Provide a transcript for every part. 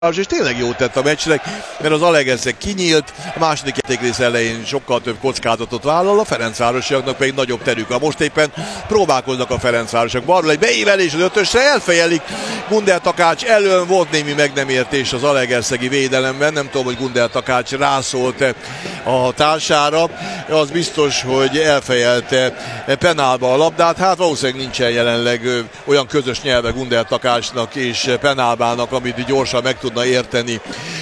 és tényleg jót tett a meccsnek, mert az Alegerszeg kinyílt, a második játékrész elején sokkal több kockázatot vállal, a ferencvárosiaknak pedig nagyobb terük van. Most éppen próbálkoznak a ferencvárosiak. Balról egy beívelés az ötösre, elfejelik Gundel Takács elől, volt némi meg nem értés az alegerszegi védelemben, nem tudom, hogy Gundel Takács rászólt a társára, az biztos, hogy elfejelte penálba a labdát, hát valószínűleg nincsen jelenleg olyan közös nyelve Gundel Takácsnak és penálbának, amit gyorsan meg tudna érteni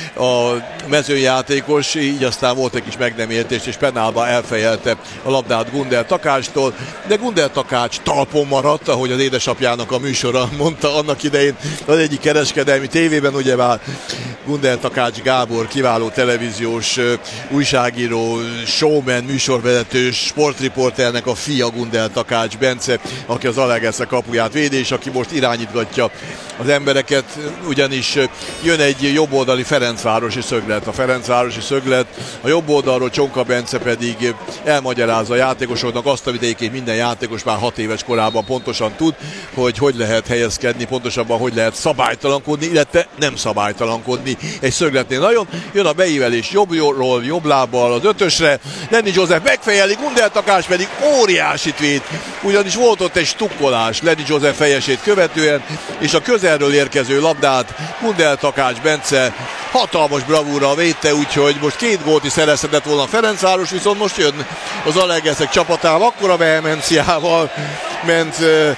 a mezőjátékos, így aztán volt egy kis meg nem értés, és penálba elfejelte a labdát Gundel Takácstól, de Gundel Takács talpon maradt, ahogy az édesapjának a műsora mondta annak idején az egyik kereskedelmi tévében, ugyebár Gundel Takács Gábor, kiváló televíziós újságíró, showman, műsorvezető, sportriporternek a fia Gundel Takács Bence, aki az Alegerszeg kapuját védi, és aki most irányítgatja az embereket, ugyanis jön egy jobboldali ferencvárosi szöglet. A ferencvárosi szöglet, a jobb oldalról Csonka Bence pedig elmagyarázza a játékosoknak azt, amit egyébként minden játékos már 6 éves korában pontosan tud, hogy lehet helyezkedni, pontosabban hogy lehet szabálytalankodni, illetve nem szabálytalankodni egy szögletnél. Nagyon jön a beívelés jobbról, jobb lábbal az ötösre, Lenny Joseph megfejeli, Gundel Takács pedig óriásit véd, ugyanis volt ott egy stukkolás Lenny Joseph fejesét követően, és a közelről érkező labdát Gundel Takács Bence hatalmas bravúrral védte, úgyhogy most 2 gólt is szerezhetett volna a Ferencváros, viszont most jön az Alegerszeg csapatával, akkora vehemenciával ment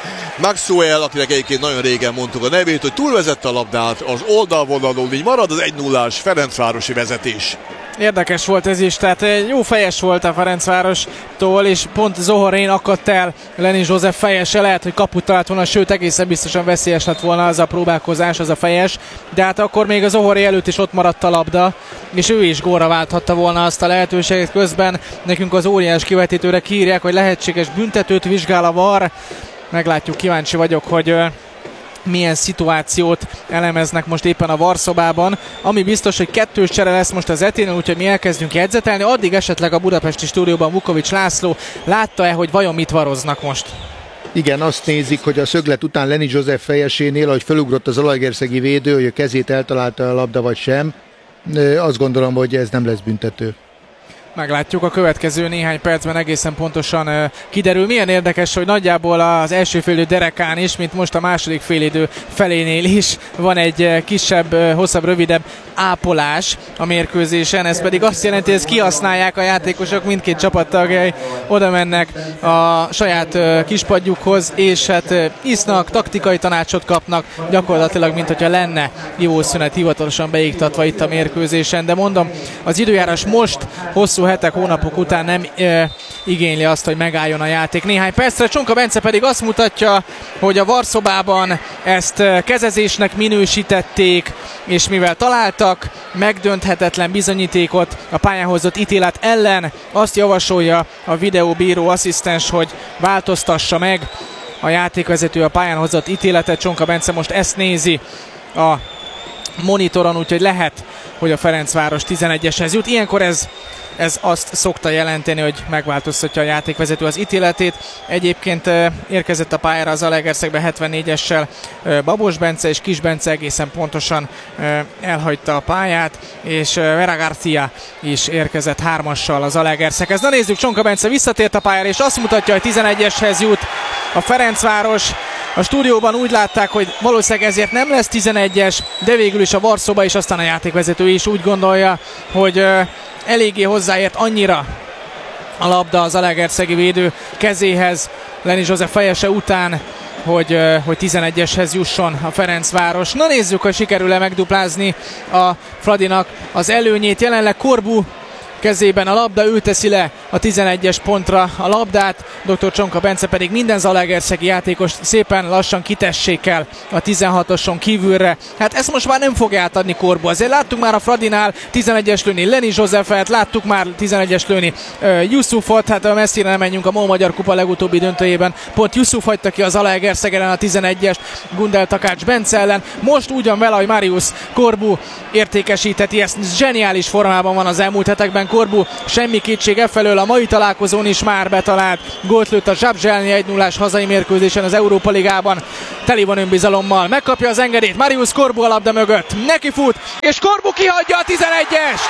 Maxwell, akinek egyébként nagyon régen mondtuk a nevét, hogy túlvezette a labdát az oldalvonalon, így marad az 1-0-ás ferencvárosi vezetés. Érdekes volt ez is, tehát jó fejes volt a Ferencvárostól, és pont Zohorén akadt el Lenny Joseph fejese, lehet, hogy kaput talált volna, sőt egészen biztosan veszélyes lett volna az a próbálkozás, az a fejes, de hát akkor még a Zohoré előtt is ott maradt a labda, és ő is gólra válthatta volna azt a lehetőséget. Közben nekünk az óriás kivetítőre kiírják, hogy lehetséges büntetőt vizsgál a VAR. Meglátjuk, kíváncsi vagyok, hogy milyen szituációt elemeznek most éppen a VAR szobában. Ami biztos, hogy 2-s csere lesz most az Eténél, úgyhogy mi elkezdünk jegyzetelni. Addig esetleg a budapesti stúdióban Vukovics László látta-e, hogy vajon mit varoznak most? Igen, azt nézik, hogy a szöglet után Lenny Joseph fejesénél, ahogy felugrott az alegerszegi védő, hogy a kezét eltalálta a labda vagy sem. Azt gondolom, hogy ez nem lesz büntető. Meglátjuk, a következő néhány percben egészen pontosan kiderül. Milyen érdekes, hogy nagyjából az első félidő derekán is, mint most a második félidő felénél is van egy kisebb, hosszabb, rövidebb ápolás a mérkőzésen. Ez pedig azt jelenti, hogy ezt kihasználják a játékosok, mindkét csapattagjai oda mennek a saját kispadjukhoz, és hát isznak, taktikai tanácsot kapnak, gyakorlatilag, mint hogyha lenne ivószünet hivatalosan beiktatva itt a mérkőzésen. De mondom, az időjárás most hosszú hetek, hónapok után nem igényli azt, hogy megálljon a játék. Néhány percre Csonka Bence pedig azt mutatja, hogy a VAR szobában ezt kezezésnek minősítették, és mivel találtak megdönthetetlen bizonyítékot a pályán hozott ítélet ellen, azt javasolja a videóbíró asszisztens, hogy változtassa meg a játékvezető a pályán hozott ítéletet. Csonka Bence most ezt nézi a monitoron, úgyhogy lehet, hogy a Ferencváros 11-eshez jut. Ilyenkor ez azt szokta jelenteni, hogy megváltoztatja a játékvezető az ítéletét. Egyébként érkezett a pályára az Alegerszegbe 74-essel Babos Bence, és Kis Bence egészen pontosan elhagyta a pályát, és Vera Garcia is érkezett 3-assal az Alegerszeghez. Na nézzük, Csonka Bence visszatért a pályára, és azt mutatja, hogy 11-eshez jut a Ferencváros. A stúdióban úgy látták, hogy valószínűleg ezért nem lesz 11-es, de végül is a VAR szoba és aztán a játékvezető is úgy gondolja, hogy eléggé hozzáért annyira a labda az alegerszegi védő kezéhez Lenny Joseph fejese után, hogy 11-eshez jusson a Ferencváros. Na nézzük, hogy sikerül-e megduplázni a Fradinak az előnyét. Jelenleg Corbu kezében a labda, ő teszi le a 11-es pontra a labdát, dr. Csonka Bence pedig minden zalaegerszegi játékos szépen lassan kitessék el a 16-oson kívülre. Hát ezt most már nem fogja átadni Corbu. Azért láttuk már a Fradinál 11-es lőni Lenny Josephet, láttuk már 11-es lőni Yusufot, hát messzire nem menjünk, a MOL Magyar Kupa legutóbbi döntőjében pont Yusuf hagyta ki az Zalaegerszeg ellen a 11-est Gundel Takács Bence ellen. Most ugyan vele, hogy Marius Corbu értékesítheti, ezt zseniális formában van az elmúlt hetekben Corbu, semmi kétség efelől, a mai találkozón is már betalált. Gólt lőtt a Zsabzselni 1-0-ás hazai mérkőzésen az Európa Ligában. Teli van önbizalommal, megkapja az engedélyt, Marius Corbu a labda mögött, neki fut, és Corbu kihagyja a 11-est!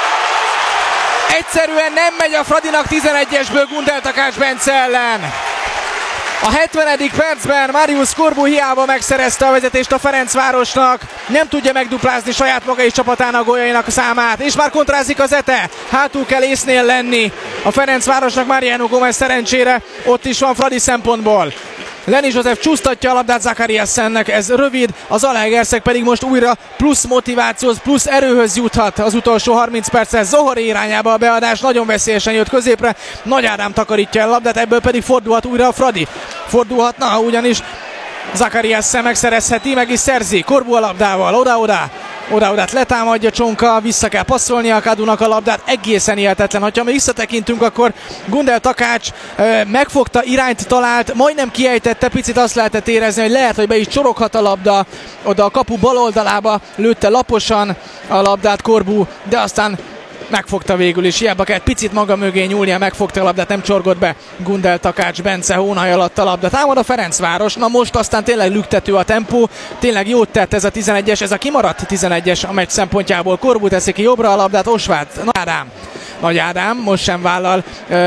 Egyszerűen nem megy a Fradinak 11-esből Gundel Takács Bence ellen. A 70. percben Marius Corbu hiába megszerezte a vezetést a Ferencvárosnak, nem tudja megduplázni saját maga és csapatának góljainak a számát, és már kontrázik az Ete, hátul kell észnél lenni a Ferencvárosnak. Mariano Gomez szerencsére ott is van Fradi szempontból. Lenny Joseph csúsztatja a labdát Zakariasennek, ez rövid, az Zalaegerszeg pedig most újra plusz motivációhoz, plusz erőhöz juthat az utolsó 30 percen. Zohori irányába a beadás nagyon veszélyesen jött középre, Nagy Ádám takarítja a labdát, ebből pedig fordulhat újra a Fradi. Fordulhatna, ugyanis Zakariasen megszerezheti, meg is szerzi. Corbu a labdával, oda-odát letámadja Csonka, vissza kell passzolni a Kadunak a labdát, egészen hihetetlen. Ha mi visszatekintünk, akkor Gundel Takács megfogta, irányt talált, majdnem kiejtette, picit azt lehetett érezni, hogy lehet, hogy be is csoroghat a labda, oda a kapu bal oldalába lőtte laposan a labdát Corbu, de aztán megfogta végül is, hiába kell picit maga mögé nyúlnia, megfogta a labdát, nem csorgott be Gundel Takács Bence hónaj alatt a labda. Támad a Ferencváros, na most aztán tényleg lüktető a tempó, tényleg jót tett ez a 11-es, ez a kimaradt 11-es a meccs szempontjából. Corbu teszi ki jobbra a labdát, Osváth, Nagy Ádám most sem vállal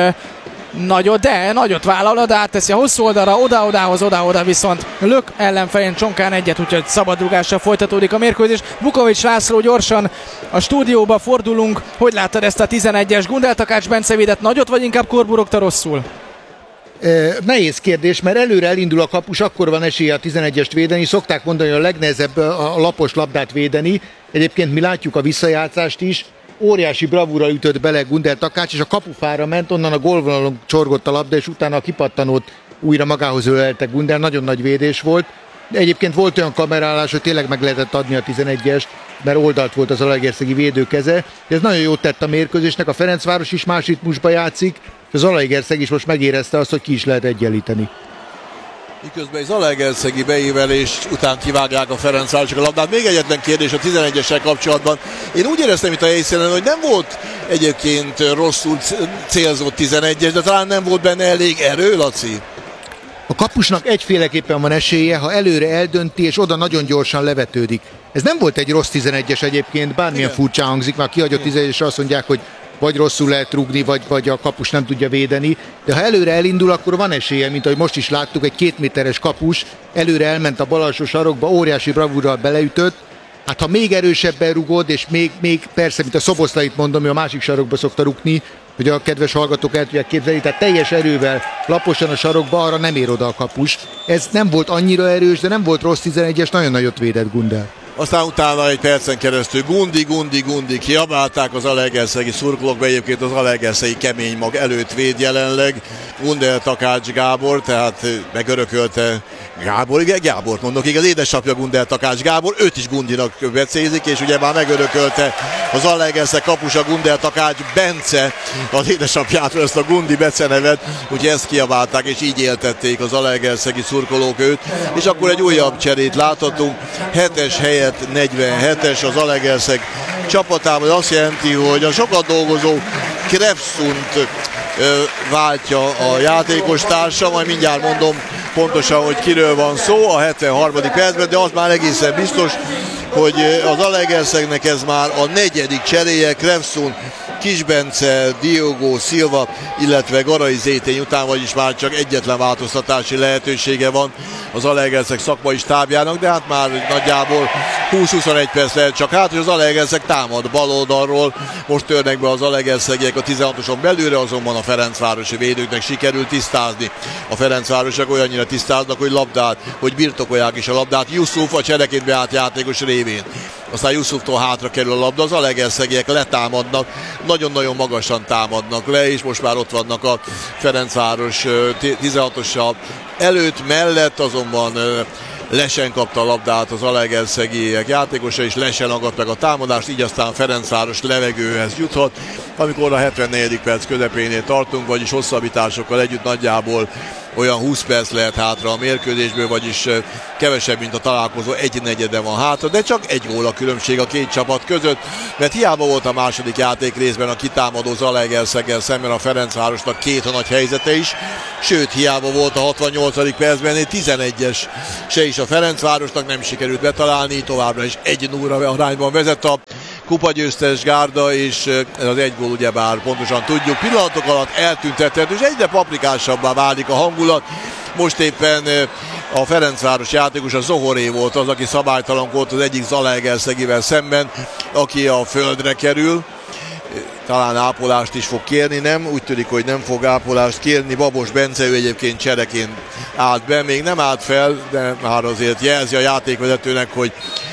nagyot vállal, de átteszi a hosszú oldalra, oda-oda viszont lök ellenfején Csonkán egyet, úgyhogy szabadrugással folytatódik a mérkőzés. Vukovics László, gyorsan a stúdióba fordulunk. Hogy láttad ezt a 11-es? Gundel Takács Bence védett nagyot, vagy inkább Corbu rögte rosszul? Nehéz kérdés, mert előre elindul a kapus, akkor van esélye a 11-est védeni. Szokták mondani, hogy a legnehezebb a lapos labdát védeni. Egyébként mi látjuk a visszajátszást is. Óriási bravúra ütött bele Gundel Takács, és a kapufára ment, onnan a gólvonalon csorgott a labda, és utána a kipattanót újra magához ölelte Gundel, nagyon nagy védés volt. De egyébként volt olyan kamerálás, hogy tényleg meg lehetett adni a 11-est, mert oldalt volt az zalaegerszegi védőkeze. Ez nagyon jót tett a mérkőzésnek, a Ferencváros is más ritmusba játszik, és az Zalaegerszeg is most megérezte azt, hogy ki is lehet egyenlíteni. Miközben egy zalaegerszegi beívelés után kivágják a Ferencvárosok a labdát. Még egyetlen kérdés a 11-essel kapcsolatban. Én úgy éreztem itt a helyszínen, hogy nem volt egyébként rosszul célzott 11-es, de talán nem volt benne elég erő, Laci? A kapusnak egyféleképpen van esélye, ha előre eldönti, és oda nagyon gyorsan levetődik. Ez nem volt egy rossz 11-es egyébként, bármilyen furcsán hangzik, már kihagyott 11-esre azt mondják, hogy vagy rosszul lehet rúgni, vagy a kapus nem tudja védeni, de ha előre elindul, akkor van esélye, mint ahogy most is láttuk, egy 2 méteres kapus előre elment a bal alsó sarokba, óriási bravúrral beleütött. Hát ha még erősebben rugod, és még persze, mint a Szoboszlait mondom, ő a másik sarokba szokta rugni, hogy a kedves hallgatók el tudják képzelni, tehát teljes erővel, laposan a sarokba, arra nem ér oda a kapus. Ez nem volt annyira erős, de nem volt rossz 11-es, nagyon nagyot védett Gundel. Aztán utána egy percen keresztül Gundi kiabálták az zalaegerszegi szurkolók, be egyébként az zalaegerszegi kemény mag előtt véd jelenleg Gundel Takács Gábor, tehát megörökölte Gábort mondok, az édesapja Gundel Takács Gábor, őt is Gundinak becézik, és ugye már megörökölte az Zalaegerszeg kapusa Gundel Takács Bence az édesapjától ezt a Gundi becenevet, úgyhogy ezt kiabálták, és így éltették az zalaegerszegi szurkolók őt, és akkor egy újabb cserét láthatunk, 7-es helyett 47-es az Zalaegerszeg csapatában, azt jelenti, hogy a sokat dolgozó Krefszunt váltja a játékos társa, majd mindjárt mondom pontosan, hogy kiről van szó a 73. percben, de az már egészen biztos, hogy az Zalaegerszegnek ez már a 4. cseréje, Krefszun, Kisbence, Diogo Silva, illetve Garai Zétény után, vagyis már csak egyetlen változtatási lehetősége van az Zalaegerszeg szakmai stábjának, de hát már nagyjából 20-21 perc lehet csak hát, hogy az Zalaegerszeg támad bal oldalról, most törnek be az zalaegerszegiek a 16-oson belülre, azonban a ferencvárosi védőknek sikerült tisztázni. A ferencvárosok olyannyira tisztáznak, hogy birtokolják is a labdát Yusuf a csereként beállt játékos révén. Aztán Yusuftól hátra kerül a labda, az zalaegerszegiek letámadnak, nagyon-nagyon magasan támadnak le, és most már ott vannak a Ferencváros 16-ossal előtt, mellett, azonban lesen kapta a labdát az zalaegerszegiek játékosa, és lesen agadt meg a támadást, így aztán Ferencváros levegőhez juthat, amikor a 74. perc közepénél tartunk, vagyis hosszabbításokkal együtt nagyjából olyan 20 perc lehet hátra a mérkőzésből, vagyis kevesebb, mint a találkozó 1/4 van hátra, de csak 1 gól a különbség a két csapat között, mert hiába volt a második játék részben a kitámadó Zalaegerszeggel szemben a Ferencvárosnak 2 nagy helyzete is, sőt hiába volt a 68. percben egy 11-es se is a Ferencvárosnak, nem sikerült betalálni, továbbra is 1-0 arányban vezet a kupagyőztes gárda, és ez az 1 gól ugyebár pontosan tudjuk, pillanatok alatt eltüntetett, és egyre paprikásabbá válik a hangulat. Most éppen a Ferencváros játékos, a Zohoré volt az, aki szabálytalankodott az egyik Zalaegerszegivel szemben, aki a földre kerül. Talán ápolást is fog kérni, nem? Úgy tűnik, hogy nem fog ápolást kérni. Babos Bence, ő egyébként csereként állt be, még nem állt fel, de már azért jelzi a játékvezetőnek, hogy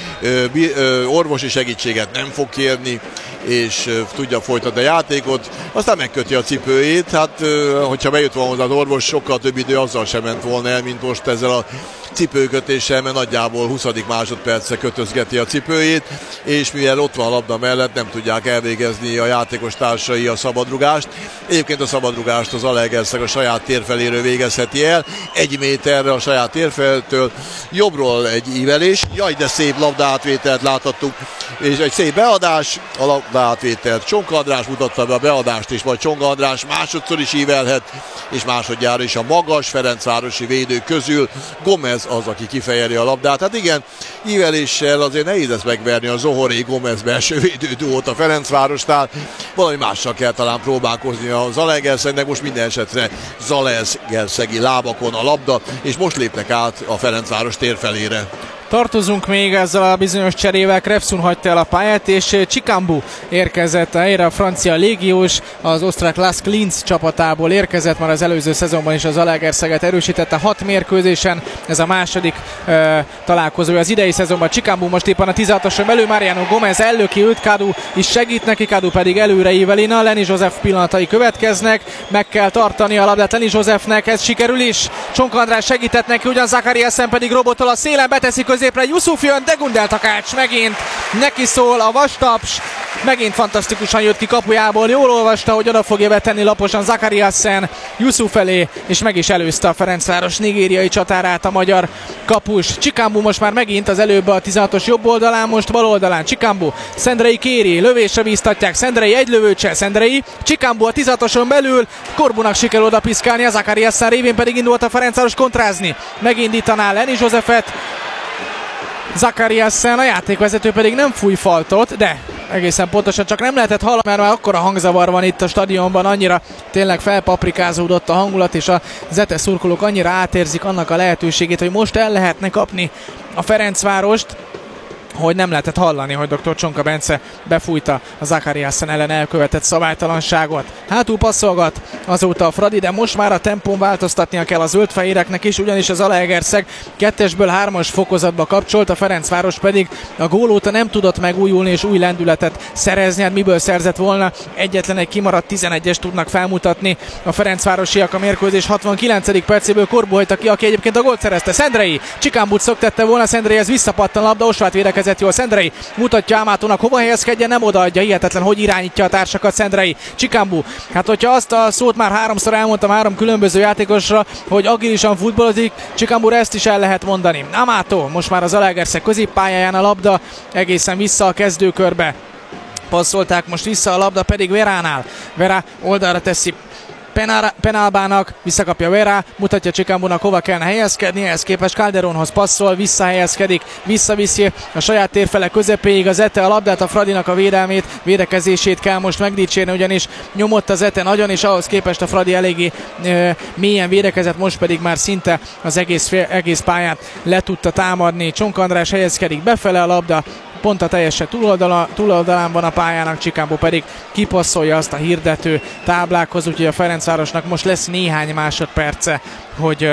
orvosi segítséget nem fog kérni, és tudja folytatni a játékot, aztán megköti a cipőjét, hát hogyha bejött volna hozzá az orvos, sokkal több idő azzal sem ment volna el, mint most ezzel a cipőkötéssel, mert nagyjából 20. másodperce kötözgeti a cipőjét, és mivel ott van a labda mellett, nem tudják elvégezni a játékos társai a szabadrugást. Egyébként a szabadrugást az Zalaegerszeg a saját térfeléről végezheti el, 1 méterre a saját térfeltől, jobbról egy ívelés, jaj de szép labdaátvételt láthattuk, és egy szép beadás, a labdaátvételt Csonka András mutatta be a beadást is, vagy Csonka András másodszor is ívelhet, és másodjára is a magas ferencvárosi védők közül Gomez az, aki kifejeli a labdát. Hát igen, íveléssel azért nehéz lesz megverni a Zohoré-Gomez belső védőduót a Ferencvárosnál. Valami mással kell talán próbálkozni a Zalaegerszegnek, most minden esetre Zalaegerszegi lábakon a labda, és most lépnek át a Ferencváros térfelére. Tartozunk még ezzel a bizonyos cserével, Krefsun hagyta el a pályát, és Cikambu érkezett erre, a francia légiós, az osztrák Lask Linz csapatából érkezett, már az előző szezonban is az Zalaegerszeget erősítette 6 mérkőzésen, ez a második találkozója az idei szezonban. Cikambu most éppen a 16-oson belül, Mariano Gomez ellöki őt, Kadu is segít neki, Kadu pedig előre ívelina, Lenny Joseph pillanatai következnek, meg kell tartani a labdát Lenny Josephnek, ez sikerül is, Csonka András segített neki, ugyan Zakariasen pedig robotol a szélen, beteszi középre, Yusuf jön, de Gundel Takács megint neki szól a vastaps, megint fantasztikusan jött ki kapujából, jól olvasta, hogy oda fogja betenni laposan Zakariasen Yusuf elé, és meg is előzte a Ferencváros nigériai csatárát a magyar kapus. Cikambu most már megint az előbb a 16-os jobb oldalán, most bal oldalán Cikambu, Szendrei kéri, lövésre bíztatják, Szendrei egy lövőcse, Szendrei, Cikambu a 16-oson belül, Korbunak sikerül oda piszkálni, a Zakariasen révén pedig indult a Ferencváros kontrázni, megindítaná Lenny Josephet, Zakariasen, a játékvezető pedig nem fúj faltot, de egészen pontosan csak nem lehetett hallani, mert már akkora hangzavar van itt a stadionban, annyira tényleg felpaprikázódott a hangulat, és a Zete szurkolók annyira átérzik annak a lehetőségét, hogy most el lehetne kapni a Ferencvárost, hogy nem lehetett hallani, hogy dr. Csonka Bence befújta a Zakariasen ellen elkövetett szabálytalanságot. Hátul passzolgat azóta a Fradi, de most már a tempón változtatnia kell a zöldfehéreknek is, ugyanis az Zalaegerszeg 2-esből 3-as fokozatba kapcsolt, a Ferencváros pedig a gól óta nem tudott megújulni és új lendületet szerezni, hát miből szerzett volna, egyetlen egy kimaradt 11-es tudnak felmutatni a ferencvárosiak a mérkőzés 69. percéből. Korbu hagyta ki, aki egyébként a gólt szerezte. Szendrei, Csikambut szöktette volna, Szendrei, ez visszapattan labda, Osvát védekezett jól, Szendrei mutatja Ámátónak, hova helyezkedjen, nem odaadja, hihetetlen, hogy irányítja a társakat Szendrei. Cikambu, hát hogyha azt a szót már 3-szor elmondtam 3 különböző játékosra, hogy agilisan futballozik, Cikambura ezt is el lehet mondani. Amátó, most már az Zalaegerszeg középpályáján a labda, egészen vissza a kezdőkörbe. Passzolták most vissza, a labda pedig Veránál. Vera oldalra teszi Penalbának, visszakapja Vera, mutatja Cikambunak, hova kellene helyezkedni, ehhez képest Calderonhoz passzol, visszahelyezkedik, visszaviszi a saját térfele közepéig az Zete a labdát, a Fradinak a védelmét, védekezését kell most megdicsérni, ugyanis nyomott az Zete nagyon, és ahhoz képest a Fradi eléggé mélyen védekezett, most pedig már szinte az egész pályát le tudta támadni. Csonka András helyezkedik befele, a labda pont a teljesen túloldalán van a pályának, Cikambu pedig kipasszolja azt a hirdető táblákhoz, úgyhogy a Ferencvárosnak most lesz néhány másodperce, hogy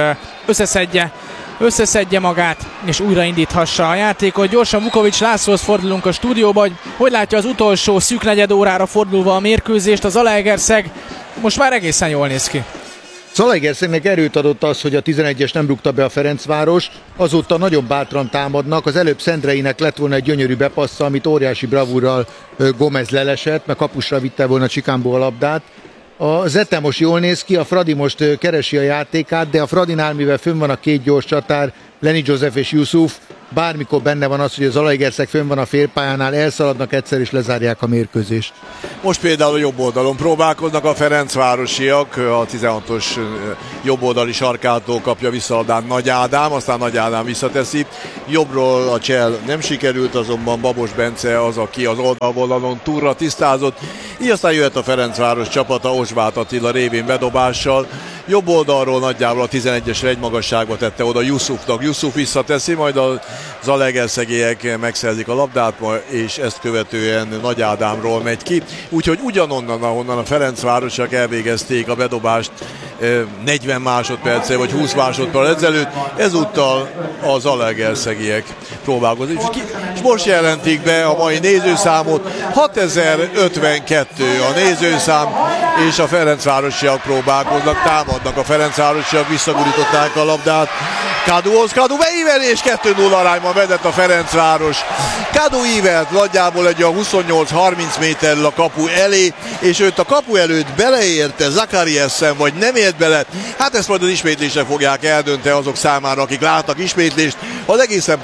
összeszedje magát, és újraindíthassa a játékot. Gyorsan Vukovics Lászlóhoz fordulunk a stúdióba, hogy látja az utolsó szűk negyed órára fordulva a mérkőzést. Az Zalaegerszeg most már egészen jól néz ki. Zalaegerszegnek erőt adott az, hogy a 11-es nem rúgta be a Ferencváros, azóta nagyon bátran támadnak, az előbb Szendreinek lett volna egy gyönyörű bepassza, amit óriási bravúrral Gomez lelesett, mert kapusra vitte volna Cikambu a labdát. A Zete most jól néz ki, a Fradi most keresi a játékát, de a Fradinál, mivel fönn van a két gyors csatár, Lenny Joseph és Yusuf, bármikor benne van az, hogy az Zalaegerszeg fönn van a félpályánál, elszaladnak egyszer és lezárják a mérkőzést. Most például a jobb oldalon próbálkoznak a ferencvárosiak, a 16-os jobboldali sarkától kapja vissza a Nagy Ádám, aztán Nagy Ádám visszateszi. Jobbról a csel nem sikerült, azonban Babos Bence az, aki az oldalon túlra tisztázott. Így aztán jöhet a Ferencváros csapata Osváth Attila révén bedobással. Jobb oldalról nagyjából a 11-esre egy magasságba tette oda Yusufnak. Yusuf visszateszi, majd a zalaegerszegiek megszerzik a labdát, és ezt követően Nagy Ádámról megy ki. Úgyhogy ugyanonnan, ahonnan a Ferencvárosiak elvégezték a bedobást 40 másodperccel vagy 20 másodperccel ezelőtt, ezúttal a zalaegerszegiek próbálkozni. És most jelentik be a mai nézőszámot, 6052 a nézőszám, és a Ferencvárosiak próbálkoznak, támadnak a Ferencvárosiak, visszagurították a labdát. Kaduhoz, Kadu beívelés, 2-0 arányban vezet a Ferencváros. Kadu ívelt nagyjából egy a 28-30 méterrel a kapu elé, és őt a kapu előtt beleérte Zakariasen, vagy nem ért bele. Hát ezt majd az ismétlések fogják eldönteni azok számára, akik látnak ismétlést. Az egészen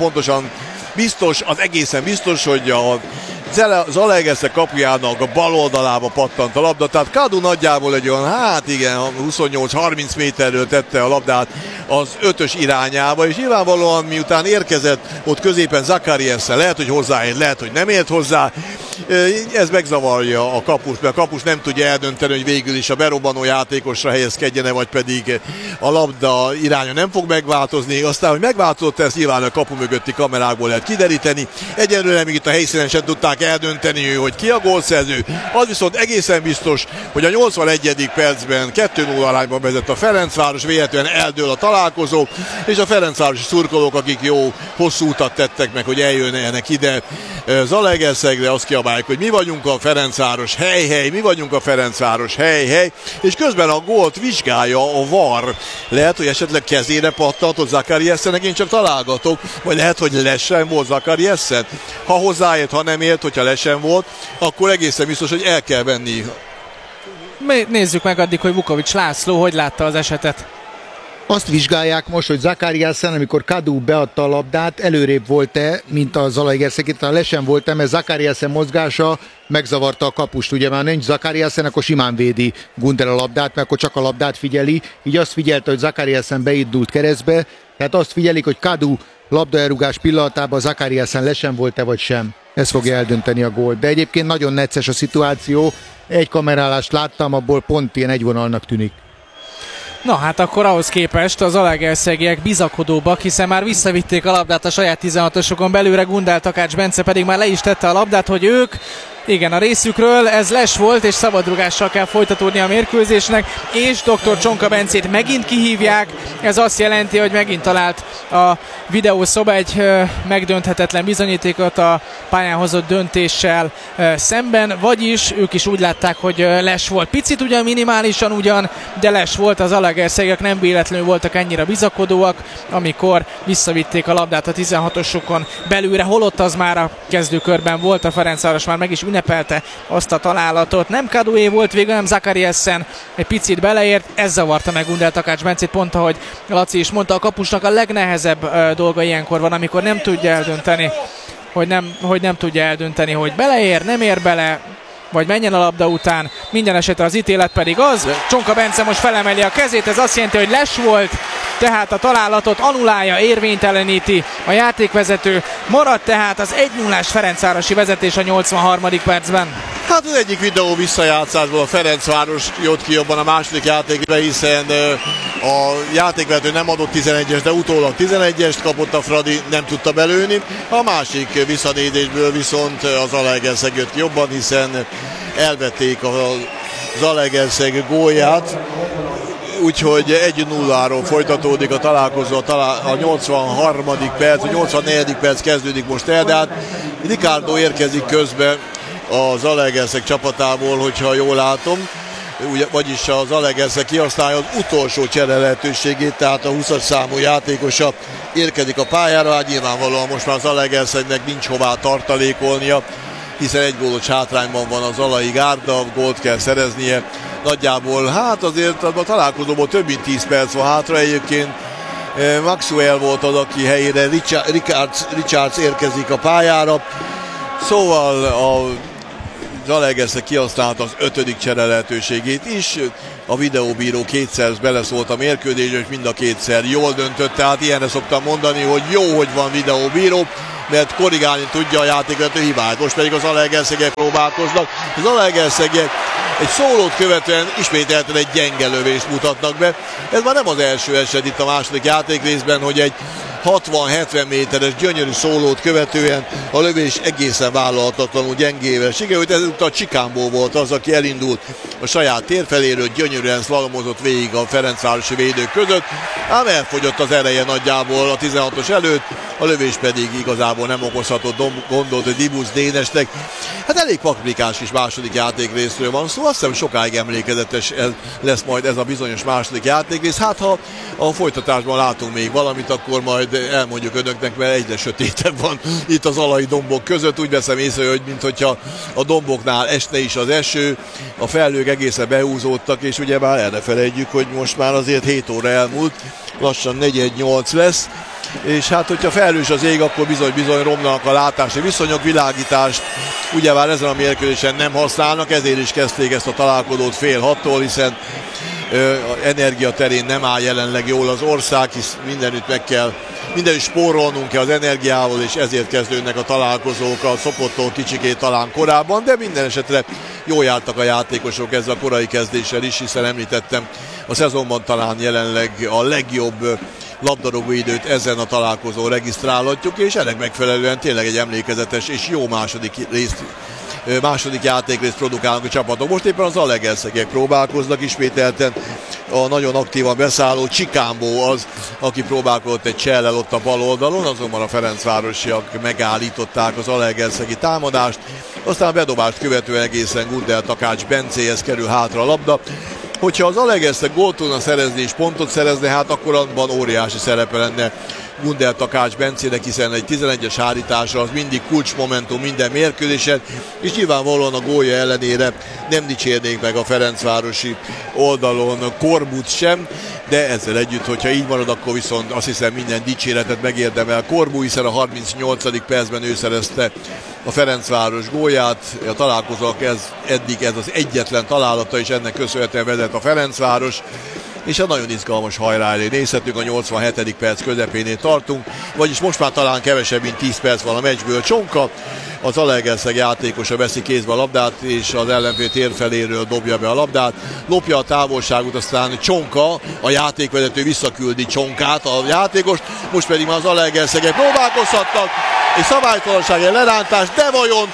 biztos, hogy a Zalaegerszeg kapujának a bal oldalába pattant a labda, tehát Kadu nagyjából egy olyan, 28-30 méterről tette a labdát az 5-ös irányába, és nyilvánvalóan miután érkezett ott középen Zakariasen, lehet, hogy hozzáért, lehet, hogy nem ért hozzá, ez megzavarja a kapust, mert a kapus nem tudja eldönteni, hogy végül is a berobbanó játékosra helyezkedjene, vagy pedig a labda iránya nem fog megváltozni. Aztán, hogy megváltozott, ezt nyilván a kapu mögötti kamerákból lehet kideríteni. Egyelőre még itt a helyszínen sem tudták eldönteni, hogy ki a gólszerző. Az viszont egészen biztos, hogy a 81. percben 2-0 arányban vezet a Ferencváros, véletlenül eldől a találkozó, és a ferencvárosi szurkolók, akik jó hosszú utat tettek meg, hogy eljönnek ide Zalaegerszegre, azt kiabálják, hogy mi vagyunk a Ferencváros, hely, mi vagyunk a Ferencváros, hely, és közben a gólt vizsgálja a VAR. Lehet, hogy esetleg kezére pattantott Zakariasennek, én csak találgatok, vagy lehet, hogy lesen volt Zakariasen. Ha hozzáért, ha nem ért, hogyha lesen volt, akkor egészen biztos, hogy el kell venni. Nézzük meg addig, hogy Vukovics László hogy látta az esetet. Azt vizsgálják most, hogy Zakariasen, amikor Kadu beadta a labdát, előrébb volt-e, mint a Zalaegerszeg, talán lesen volt-e, mert Zakariasen mozgása megzavarta a kapust. Ugye már nincs Zakariasen, akkor simán védi Gundel a labdát, mert akkor csak a labdát figyeli. Így azt figyelte, hogy Zakariasen beindult keresztbe, tehát azt figyelik, hogy Kadu labdaelrugás pillanatában Zakariasen lesen volt-e vagy sem. Ez fogja eldönteni a gólt. De egyébként nagyon necces a szituáció. Egy kamerálást láttam, abból pont ilyen egyvonalnak tűnik. Na hát akkor ahhoz képest az zalaegerszegiek bizakodóbbak, hiszen már visszavitték a labdát a saját 16-osokon belőle, Gundel Takács Bence pedig már le is tette a labdát, hogy ők igen, a részükről ez les volt, és szabadrugással kell folytatódni a mérkőzésnek, és dr. Csonka Bencét megint kihívják, ez azt jelenti, hogy megint talált a videószoba egy megdönthetetlen bizonyítékot a pályán hozott döntéssel szemben, vagyis ők is úgy látták, hogy les volt. Picit ugyan, minimálisan ugyan, de les volt, az zalaegerszegek nem véletlenül voltak ennyire bizakodóak, amikor visszavitték a labdát a 16-osokon belőle, holott az már a kezdőkörben volt, a Ferencváros már meg is ünnepelte azt a találatot. Nem Kadué volt végül, nem Zakariasen egy picit beleért, ez zavarta meg Gundel Takács Bencét, pont ahogy Laci is mondta, a kapusnak a legnehezebb dolga ilyenkor van, amikor nem tudja eldönteni, hogy nem tudja eldönteni, hogy beleér, nem ér bele, vagy menjen a labda után. Minden esetre az ítélet pedig az. Csonka Bence most felemeli a kezét, ez azt jelenti, hogy les volt, tehát a találatot annulálja, érvényteleníti a játékvezető. Marad tehát az 1-0-ás ferencvárosi vezetés a 83. percben. Hát az egyik videó visszajátszásból a Ferencváros jött ki jobban a második játékban, hiszen a játékvezető nem adott 11-es, de utólag 11-est kapott a Fradi, nem tudta belőni. A másik visszanézésből viszont az Zalaegerszeg jött jobban, hiszen elvették a Zalaegerszeg gólját. Úgyhogy 1-0-ról folytatódik a találkozó, a 83. perc, a 84. perc kezdődik most el, de hát Ricardo érkezik közbe a Zalaegerszeg csapatából, hogyha jól látom, vagyis a Zalaegerszeg kihasználja az utolsó csere lehetőségét, tehát a 20-as számú játékosa érkezik a pályára, hát nyilvánvalóan most már a Zalaegerszegnek nincs hová tartalékolnia, hiszen egy gólos hátrányban van a Zalai Gárda, gólt kell szereznie, nagyjából, hát azért a találkozóból több mint 10 perc van hátra. Egyébként Maxwell volt az, aki helyére Richards érkezik a pályára. Szóval a Zalaegerszeg kihasználta az 5. csere lehetőségét is. A videóbíró kétszer beleszólt a mérkőzésbe, és mind a kétszer jól döntött. Tehát ilyenre szoktam mondani, hogy jó, hogy van videóbíró, mert korrigálni tudja a játékvezető hibát. Most pedig az Zalaegerszegek próbálkoznak. Az Zalaegerszegek egy szólót követően ismételten egy gyenge lövést mutatnak be. Ez már nem az első eset itt a második játékrészben, hogy egy 60-70 méteres gyönyörű szólót követően a lövés egészen vállalhatatlanul gyengével sikerült. Ezúttal Csikámbó volt az, aki elindult a saját térfeléről, gyönyörűen szlalomozott végig a ferencvárosi védők között, ám elfogyott az ereje nagyjából a 16-os előtt, a lövés pedig igazából nem okozhatott gondot a Dibusz Dénesnek. Hát elég paprikás kis második játékrészről van szó, azt hiszem sokáig emlékezetes lesz majd ez a bizonyos második játékrész. Hát ha a folytatásban látunk még valamit, akkor majd elmondjuk önöknek, mert egyre sötétebb van itt az alai dombok között. Úgy veszem észre, hogy minthogyha a domboknál esne is az eső, a felhők egészen behúzódtak, és ugye már el ne felejtjük, hogy most már azért 7 óra elmúlt, lassan 4-8 lesz, és hát hogyha felhős az ég, akkor bizony romlanak a látási viszonyok, világítást ugye már ezen a mérkőzésen nem használnak, ezért is kezdték ezt a találkozót fél 6-tól, hiszen energia terén nem áll jelenleg jól az ország, hisz mindenütt spórolnunk kell az energiával, és ezért kezdődnek a találkozók a szokottól kicsikét talán korábban, de minden esetre jól jártak a játékosok ezzel a korai kezdéssel is, hiszen említettem, a szezonban talán jelenleg a legjobb labdarúgó időt ezen a találkozón regisztrálhatjuk, és ennek megfelelően tényleg egy emlékezetes és jó második játékrészt produkálnak a csapatok. Most éppen az Zalaegerszegek próbálkoznak ismételten. A nagyon aktívan beszálló Csikámbó az, aki próbálkozott egy csellel ott a bal oldalon, azonban a ferencvárosiak megállították az zalaegerszegi támadást. Aztán a bedobást követően egészen Gundel Takács Bencéhez kerül hátra a labda. Hogyha az Zalaegerszeg gólt tudna szerezni és pontot szerezni, hát akkor abban óriási szerepe lenne Gundel Takács Bencének, hiszen egy 11-es hárításra az mindig kulcsmomentum minden mérkőzésen, és nyilvánvalóan a gólja ellenére nem dicsérnék meg a ferencvárosi oldalon Korbuc sem, de ezzel együtt, hogyha így marad, akkor viszont azt hiszem minden dicséretet megérdemel Korbu, hiszen a 38. percben ő szerezte a Ferencváros gólját. A találkozók eddig ez az egyetlen találata, és ennek köszönhetően vezet a Ferencváros. És egy nagyon izgalmas hajrá elé nézhetünk, a 87. perc közepénél tartunk, vagyis most már talán kevesebb, mint 10 perc van a meccsből. Csonka, az Zalaegerszeg játékosa veszi kézbe a labdát, és az ellenfél térfeléről dobja be a labdát. Lopja a távolságot, aztán Csonka, a játékvezető visszaküldi Csonkát, a játékost, most pedig már az Zalaegerszegek próbálkozhatnak, és szabálytalanság, egy lerántás, de vajon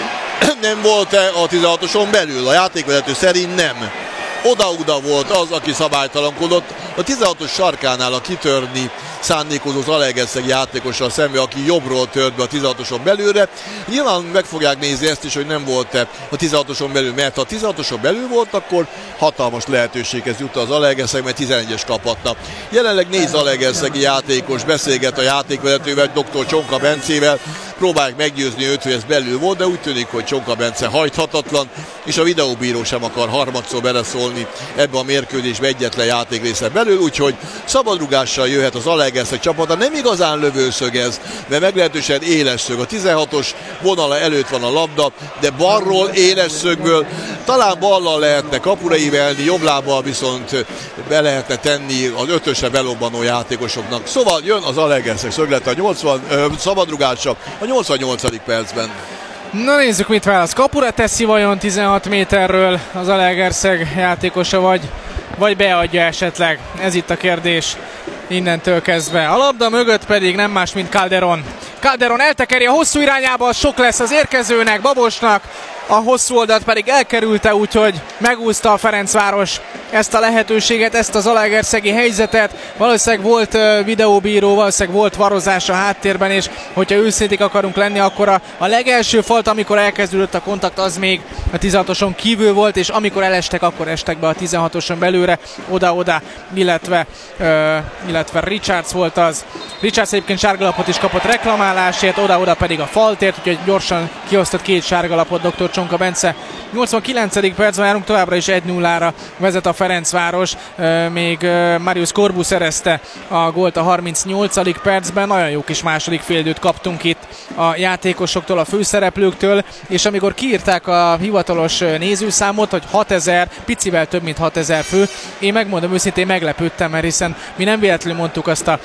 nem volt-e a 16-oson belül? A játékvezető szerint nem. Oda-oda volt az, aki szabálytalankodott. A 16-os sarkánál a kitörni szándékozó Zalaegerszeg játékossal szembe, aki jobbról tört be a 16-oson belülre. Nyilván meg fogják nézni ezt is, hogy nem volt-e a 16-oson belül, mert ha a 16-oson belül volt, akkor hatalmas lehetőséghez jut az Zalaegerszeg, mert 11-es kaphatna. Jelenleg 4 zalaegerszegi játékos beszélget a játékvezetővel, dr. Csonka Bencével, próbálják meggyőzni őt, hogy ez belül volt, de úgy tűnik, hogy Csonka Bence hajthatatlan, és a videóbíró sem akar harmadszor beleszólni ebbe a mérkőzésbe egyetlen játékrésze belül, úgyhogy szabadrugással jöhet az Zalaegerszeg csapata. Nem igazán lövőszög ez, mert meglehetősen éles szög. A 16-os vonala előtt van a labda, de balról éles szögből talán ballal lehetne kapura ívelni, jobb lábbal viszont be lehetne tenni az ötösre belobbanó játékosoknak. Szóval jön az Zalaegerszeg szöglete a szabadrugással a 88. percben. Na nézzük, mit válasz. Kapura teszi vajon 16 méterről az Zalaegerszeg játékosa, vagy beadja esetleg? Ez itt a kérdés innentől kezdve. A labda mögött pedig nem más, mint Calderon. Calderon eltekeri a hosszú irányába, sok lesz az érkezőnek, Babosnak. A hosszú oldalt pedig elkerülte, úgyhogy megúszta a Ferencváros ezt a lehetőséget, ezt az zalaegerszegi helyzetet. Valószínűleg volt videóbíró, valószínűleg volt varozás a háttérben, és hogyha őszinték akarunk lenni, akkor a legelső falt, amikor elkezdődött a kontakt, az még a 16-oson kívül volt, és amikor elestek, akkor estek be a 16-oson belőle, oda-oda, illetve Richards volt az. Richards egyébként sárgalapot is kapott reklamálásért, oda-oda pedig a faltért, úgyhogy gyorsan kiosztott 2 sárgalapot dr. Csonka Bence. 89. percben járunk, továbbra is 1-0-ra vezet a Ferencváros, még Marius Corbu szerezte a gólt a 38. percben. Nagyon jó kis második félidőt kaptunk itt a játékosoktól, a főszereplőktől, és amikor kiírták a hivatalos nézőszámot, hogy 6000, picivel több mint 6000 fő, én megmondom őszintén, meglepődtem, mert hiszen mi nem véletlenül mondtuk azt a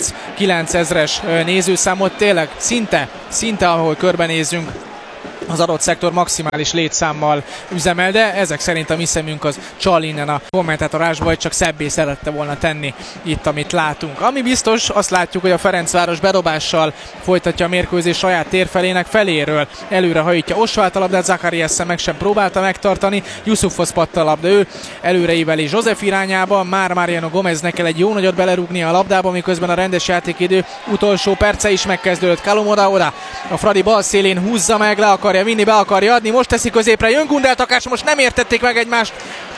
8-9 ezres nézőszámot, tényleg szinte ahol körbenézünk, az adott szektor maximális létszámmal üzemel, de ezek szerint a mi szemünk az csal innen a kommentátorásba, vagy csak szebbé szerette volna tenni itt, amit látunk. Ami biztos, azt látjuk, hogy a Ferencváros bedobással folytatja a mérkőzés saját térfelének feléről. Előre hajítja Osváth a labdát, Zakariassen meg sem próbálta megtartani, Yusufhoz patta a labda, ő előreíveli József irányába, már Mariano Gomeznek kell egy jó nagyot belerúgnia a labdába, miközben a rendes játékidő utolsó perce is megkezdődött. Kalum oda-oda, a Fradi bal szélén húzza meg, le akarja vinni, be akarja adni, most teszi középre, jön Gundel Takács, most nem értették meg egymást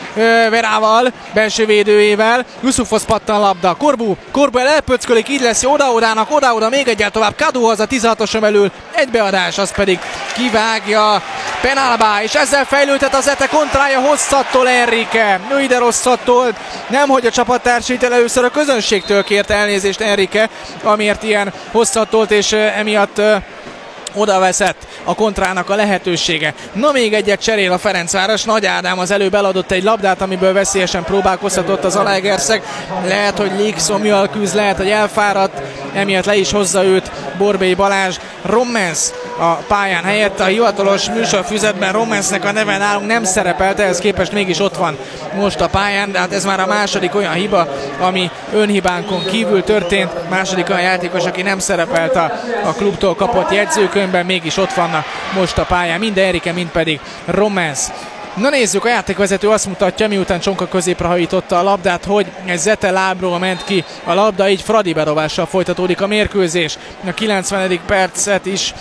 Verával, belső védőjével, Yusufhoz pattan a labda, Corbu elpöckölik, így lesz oda-odának, oda-oda, még egyel tovább, Kaduhoz a 16-oson belül, egy beadás, az pedig kivágja Penalba, és ezzel fejlődhet az Zete kontrája, hosszattól Enrique, ő ide rosszat tolt, nemhogy a csapattársait először a közönségtől kért elnézést Enrique, amiért ilyen hosszat tolt, és emiatt oda veszett a kontrának a lehetősége. Na, még egyet cserél a Ferencváros. Nagy Ádám az előbb eladott egy labdát, amiből veszélyesen próbálkozhatott az Zalaegerszeg. Lehet, hogy légszomjjal küzd, lehet, hogy elfáradt, emiatt le is hozza őt Borbély Balázs. Rommens a pályán helyett, a hivatalos műsorfüzetben Rommensnek a neve nálunk nem szerepelt, ehhez képest mégis ott van most a pályán, de hát ez már a második olyan hiba, ami önhibánkon kívül történt. Második olyan játékos, aki nem szerepelt a klubtól kapott jegyzőkönyvben, mégis ott vannak most a pályán, mind Enrique, mind pedig Rommens. Na nézzük, a játékvezető azt mutatja, miután Csonka középre hajította a labdát, hogy egy Zete lábról ment ki a labda, így Fradi bedobással folytatódik a mérkőzés. A 90. percet is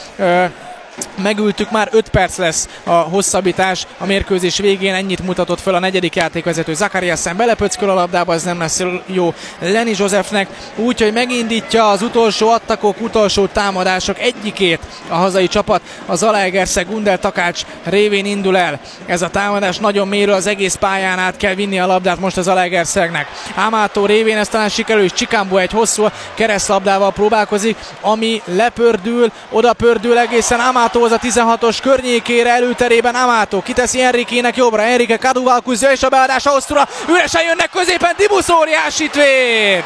megültük, már 5 perc lesz a hosszabbítás a mérkőzés végén, ennyit mutatott fel a negyedik játékvezető. Zakariassen belepöcköl a labdába, ez nem lesz jó Lenny Józsefnek, úgyhogy megindítja az utolsó attakok, utolsó támadások egyikét a hazai csapat. A Zalaegerszeg Gundel Takács révén indul el ez a támadás, nagyon mélyről, az egész pályán át kell vinni a labdát most a Zalaegerszegnek. Amato révén ez talán sikerül, és Csikambo egy hosszú keresztlabdával próbálkozik, ami lepördül, oda pördül egészen Amatóhoz a 16-os környékére, előterében Amato kiteszi Enriquének jobbra, Enrique Kaduval küzdje, és a beadás Ausztura, üresen jönnek középen, Dibusz óriásit véd!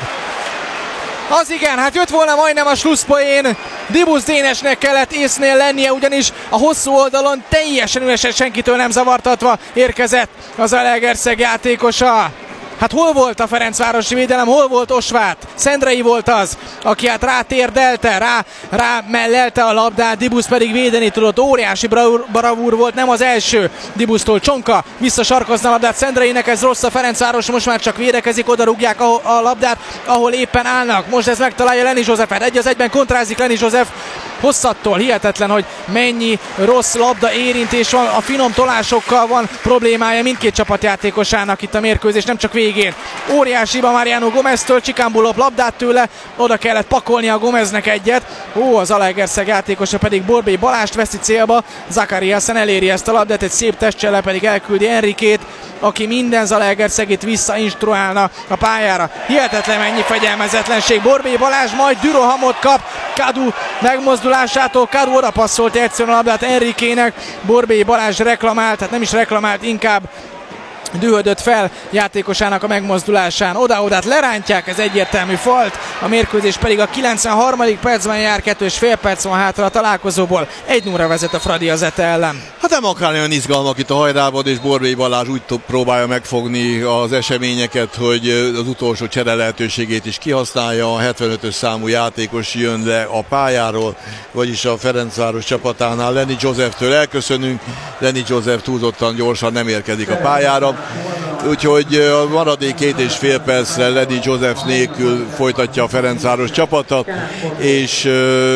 Az igen, hát jött volna majdnem a slusszpoén, Dibusz Dénesnek kellett észnél lennie, ugyanis a hosszú oldalon teljesen üresen, senkitől nem zavartatva érkezett az Zalaegerszeg játékosa. Hát hol volt a ferencvárosi védelem, hol volt Osváth? Szendrei volt az, aki hát rátérdelte, rá mellelte a labdát, Dibusz pedig védeni tudott, óriási bravúr volt, nem az első Dibusztól. Csonka visszasarkozna a labdát Szendreinek, ez rossz, a Ferencváros most már csak védekezik, oda rúgják a labdát, ahol éppen állnak. Most ez megtalálja Lenny Józsefet, 1-1 kontrázik Lenny József, hosszattól, hihetetlen, hogy mennyi rossz labda érintés van, a finom tolásokkal van problémája mindkét csapatjátékosának itt a mérkőzés, nem csak végén. Óriási hiba Mariano Gomeztől, Csikambo lop labdát tőle, oda kellett pakolni a Gomeznek egyet. Az Zalaegerszeg játékosa pedig Borbély Balást veszi célba, Zakariassen eléri ezt a labdát, egy szép testcsellel pedig elküldi Enriquét, aki minden Zalaegerszegét visszainstruálna a pályára. Hihetetlen mennyi fegyelmezetlenség. Borbély Balázs majd dürohamot kap Kadu megmozdulásától. Kadu oda passzolta egyszerűen a labdát Enriquének. Borbély Balázs reklamált, hát nem is reklamált, inkább dühödött fel játékosának a megmozdulásán. Oda-odát lerántják, ez egyértelmű falt, a mérkőzés pedig a 93. percben jár, 2,5 perc van hátra a találkozóból. 1-0-ra vezet a Fradi a Zete ellen. Hát nem akár olyan izgalmak itt a Hajdában, és Borbély Balázs úgy próbálja megfogni az eseményeket, hogy az utolsó csere lehetőségét is kihasználja. A 75-ös számú játékos jön le a pályáról, vagyis a Ferencváros csapatánál. Lenny Józseftől elköszönünk, Lenny József túlzottan gyorsan nem érkezik a pályára. úgyhogy a maradék 2,5 percre Lenny Joseph nélkül folytatja a Ferencváros csapata, és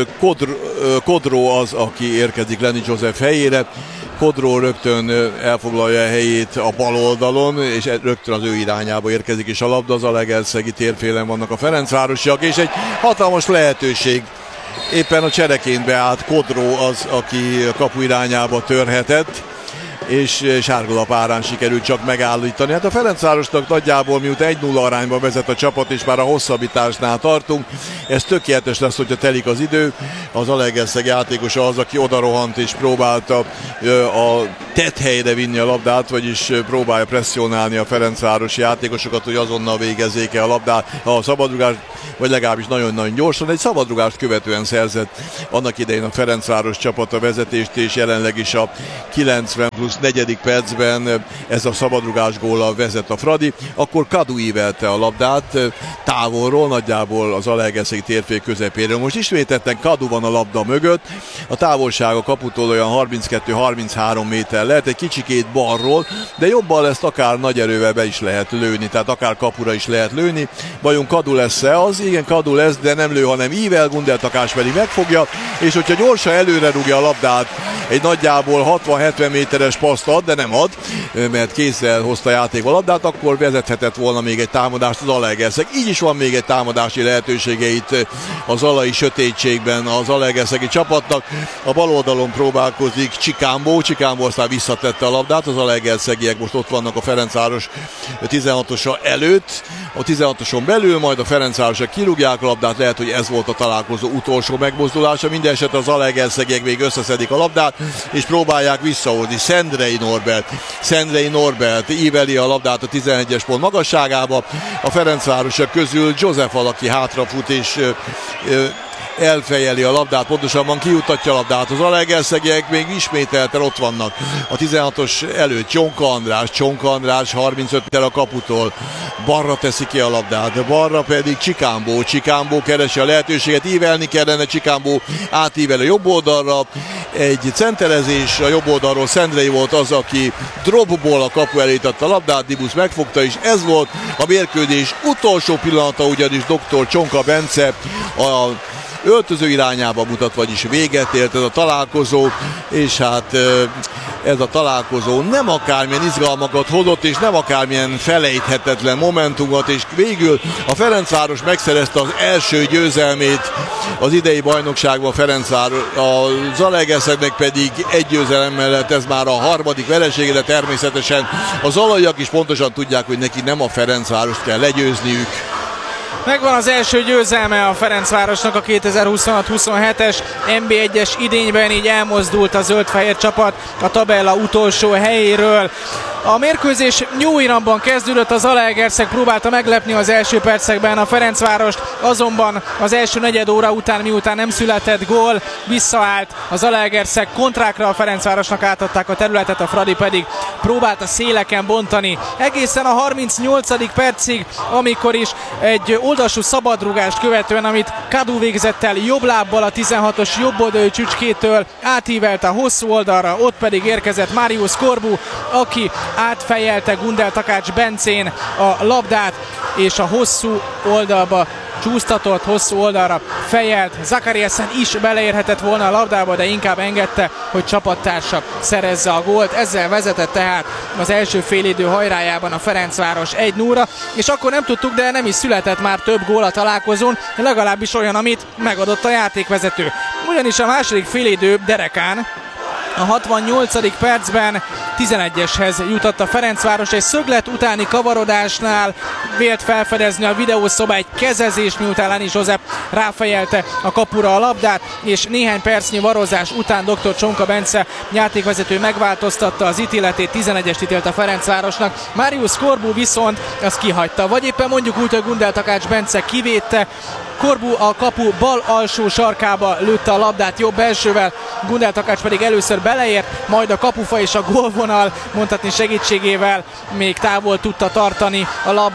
Kodró az, aki érkezik Lenny Joseph helyére. Kodró rögtön elfoglalja a helyét a bal oldalon, és rögtön az ő irányába érkezik is a labda. Az Zalaegerszegi térfélen vannak a ferencvárosiak, és egy hatalmas lehetőség. Éppen a csereként beállt Kodró az, aki a kapu irányába törhetett, és sárgalap árán sikerült csak megállítani. Hát a Ferencvárosnak nagyjából miután 1-0 arányban vezet a csapat, és már a hosszabbításnál tartunk, ez tökéletes lesz, hogyha telik az idő. Az Zalaegerszeg játékosa az, aki odarohant és próbálta a tetthelyre vinni a labdát, vagyis próbálja presszionálni a ferencvárosi játékosokat, hogy azonnal végezzék el a labdát, a szabadrugást, vagy legalábbis nagyon-nagyon gyorsan. Egy szabadrugást követően szerzett annak idején a Ferencváros csapata vezetést, és jelenleg is a 90 plusz 4. percben ez a szabadrugás góllal vezet a Fradi. Akkor Kadu ívelte a labdát távolról, nagyjából az Zalaegerszegi térfél közepéről. Most ismételten Kadu van a labda mögött, a távolság a kaputól olyan 32-33 méter lehet, egy kicsikét balról, de jobban ezt akár nagy erővel be is lehet lőni, tehát akár kapura is lehet lőni. Vajon Kadu lesz-e az? Igen, Kadu lesz, de nem lő, hanem ível, Gundel Takács pedig megfogja, és hogyha gyorsan előre rúgja a labdát, egy nagyjából 60-70 méteres paszt ad, de nem ad, mert kézzel hozta játékba a labdát, akkor vezethetett volna még egy támadást az Zalaegerszeg. Így is van még egy támadási lehetősége itt a zalai sötétségben a Zalaegerszegi csapatnak. A bal oldalon próbálkozik Csikámbó aztán visszatette a labdát, az Zalaegerszegiek most ott vannak a Ferencváros 16-osa előtt, a 16-oson belül, majd a Ferencvárosok kirúgják a labdát, lehet, hogy ez volt a találkozó utolsó megmozdulása, minden esetre az Zalaegerszegiek még összeszedik a labdát, és próbálják visszahozni. Szendrei Norbert íveli a labdát a 11-es pont magasságába, a Ferencvárosok közül Joseph alaki hátrafut, és elfejeli a labdát, pontosabban kijutatja a labdát. Az Zalaegerszegiek még ismételten ott vannak a 16-os előtt. Csonka András 35 méter a kaputól, balra teszi ki a labdát, balra pedig Csikámbó keresi a lehetőséget, ívelni kellene, Csikámbó átível a jobb oldalra, egy centerezés a jobb oldalról, Szendrei volt az, aki dropból a kapu elé tette a labdát, Dibusz megfogta, és ez volt a mérkőzés utolsó pillanata, ugyanis dr. Csonka Bence a öltöző irányába mutat, vagyis véget ért ez a találkozó, és hát ez a találkozó nem akármilyen izgalmakat hozott, és nem akármilyen felejthetetlen momentumot, és végül a Ferencváros megszerezte az első győzelmét az idei bajnokságban, a Zalaegerszegnek pedig egy győzelem mellett ez már a harmadik veresége, de természetesen a zalaiak is pontosan tudják, hogy neki nem a Ferencvárost kell legyőzniük. Megvan az első győzelme a Ferencvárosnak a 2026-27-es NB1-es idényben, így elmozdult a zöld-fehér csapat a tabella utolsó helyéről. A mérkőzés jó iramban kezdődött, az Zalaegerszeg próbálta meglepni az első percekben a Ferencvárost, azonban az első negyed óra után, miután nem született gól, visszaállt a Zalaegerszeg kontrákra, a Ferencvárosnak átadták a területet, a Fradi pedig próbálta széleken bontani. Egészen a 38. percig, amikor is egy oldalsú szabadrugást követően, amit Kadu végzett el jobb lábbal a 16-os jobboldali csücskétől, átívelte a hosszú oldalra, ott pedig érkezett Marius Corbu, aki átfejelte Gundel Takács Bencén a labdát, és a hosszú oldalba csúsztatott, hosszú oldalra fejelt. Zakariasen is beleérhetett volna a labdába, de inkább engedte, hogy csapattársa szerezze a gólt. Ezzel vezetett tehát az első félidő hajrájában a Ferencváros 1-0-ra, és akkor nem tudtuk, de nem is született már több gól a találkozón, legalábbis olyan, amit megadott a játékvezető. Ugyanis a második félidő derekán a 68. percben 11-eshez jutott a Ferencváros, egy szöglet utáni kavarodásnál vélt felfedezni a videószoba egy kezezés, miután Lenny Joseph ráfejelte a kapura a labdát, és néhány percnyi varozás után dr. Csonka Bence játékvezető megváltoztatta az ítéletét, 11-est ítélt a Ferencvárosnak. Marius Corbu viszont azt kihagyta, vagy éppen mondjuk úgy, hogy Gundel Takács Bence kivédte. Corbu a kapu bal alsó sarkába lőtte a labdát jobb elsővel, Gundel Takács pedig először beleért, majd a kapufa és a gólvonal mondhatni segítségével még távol tudta tartani a labdát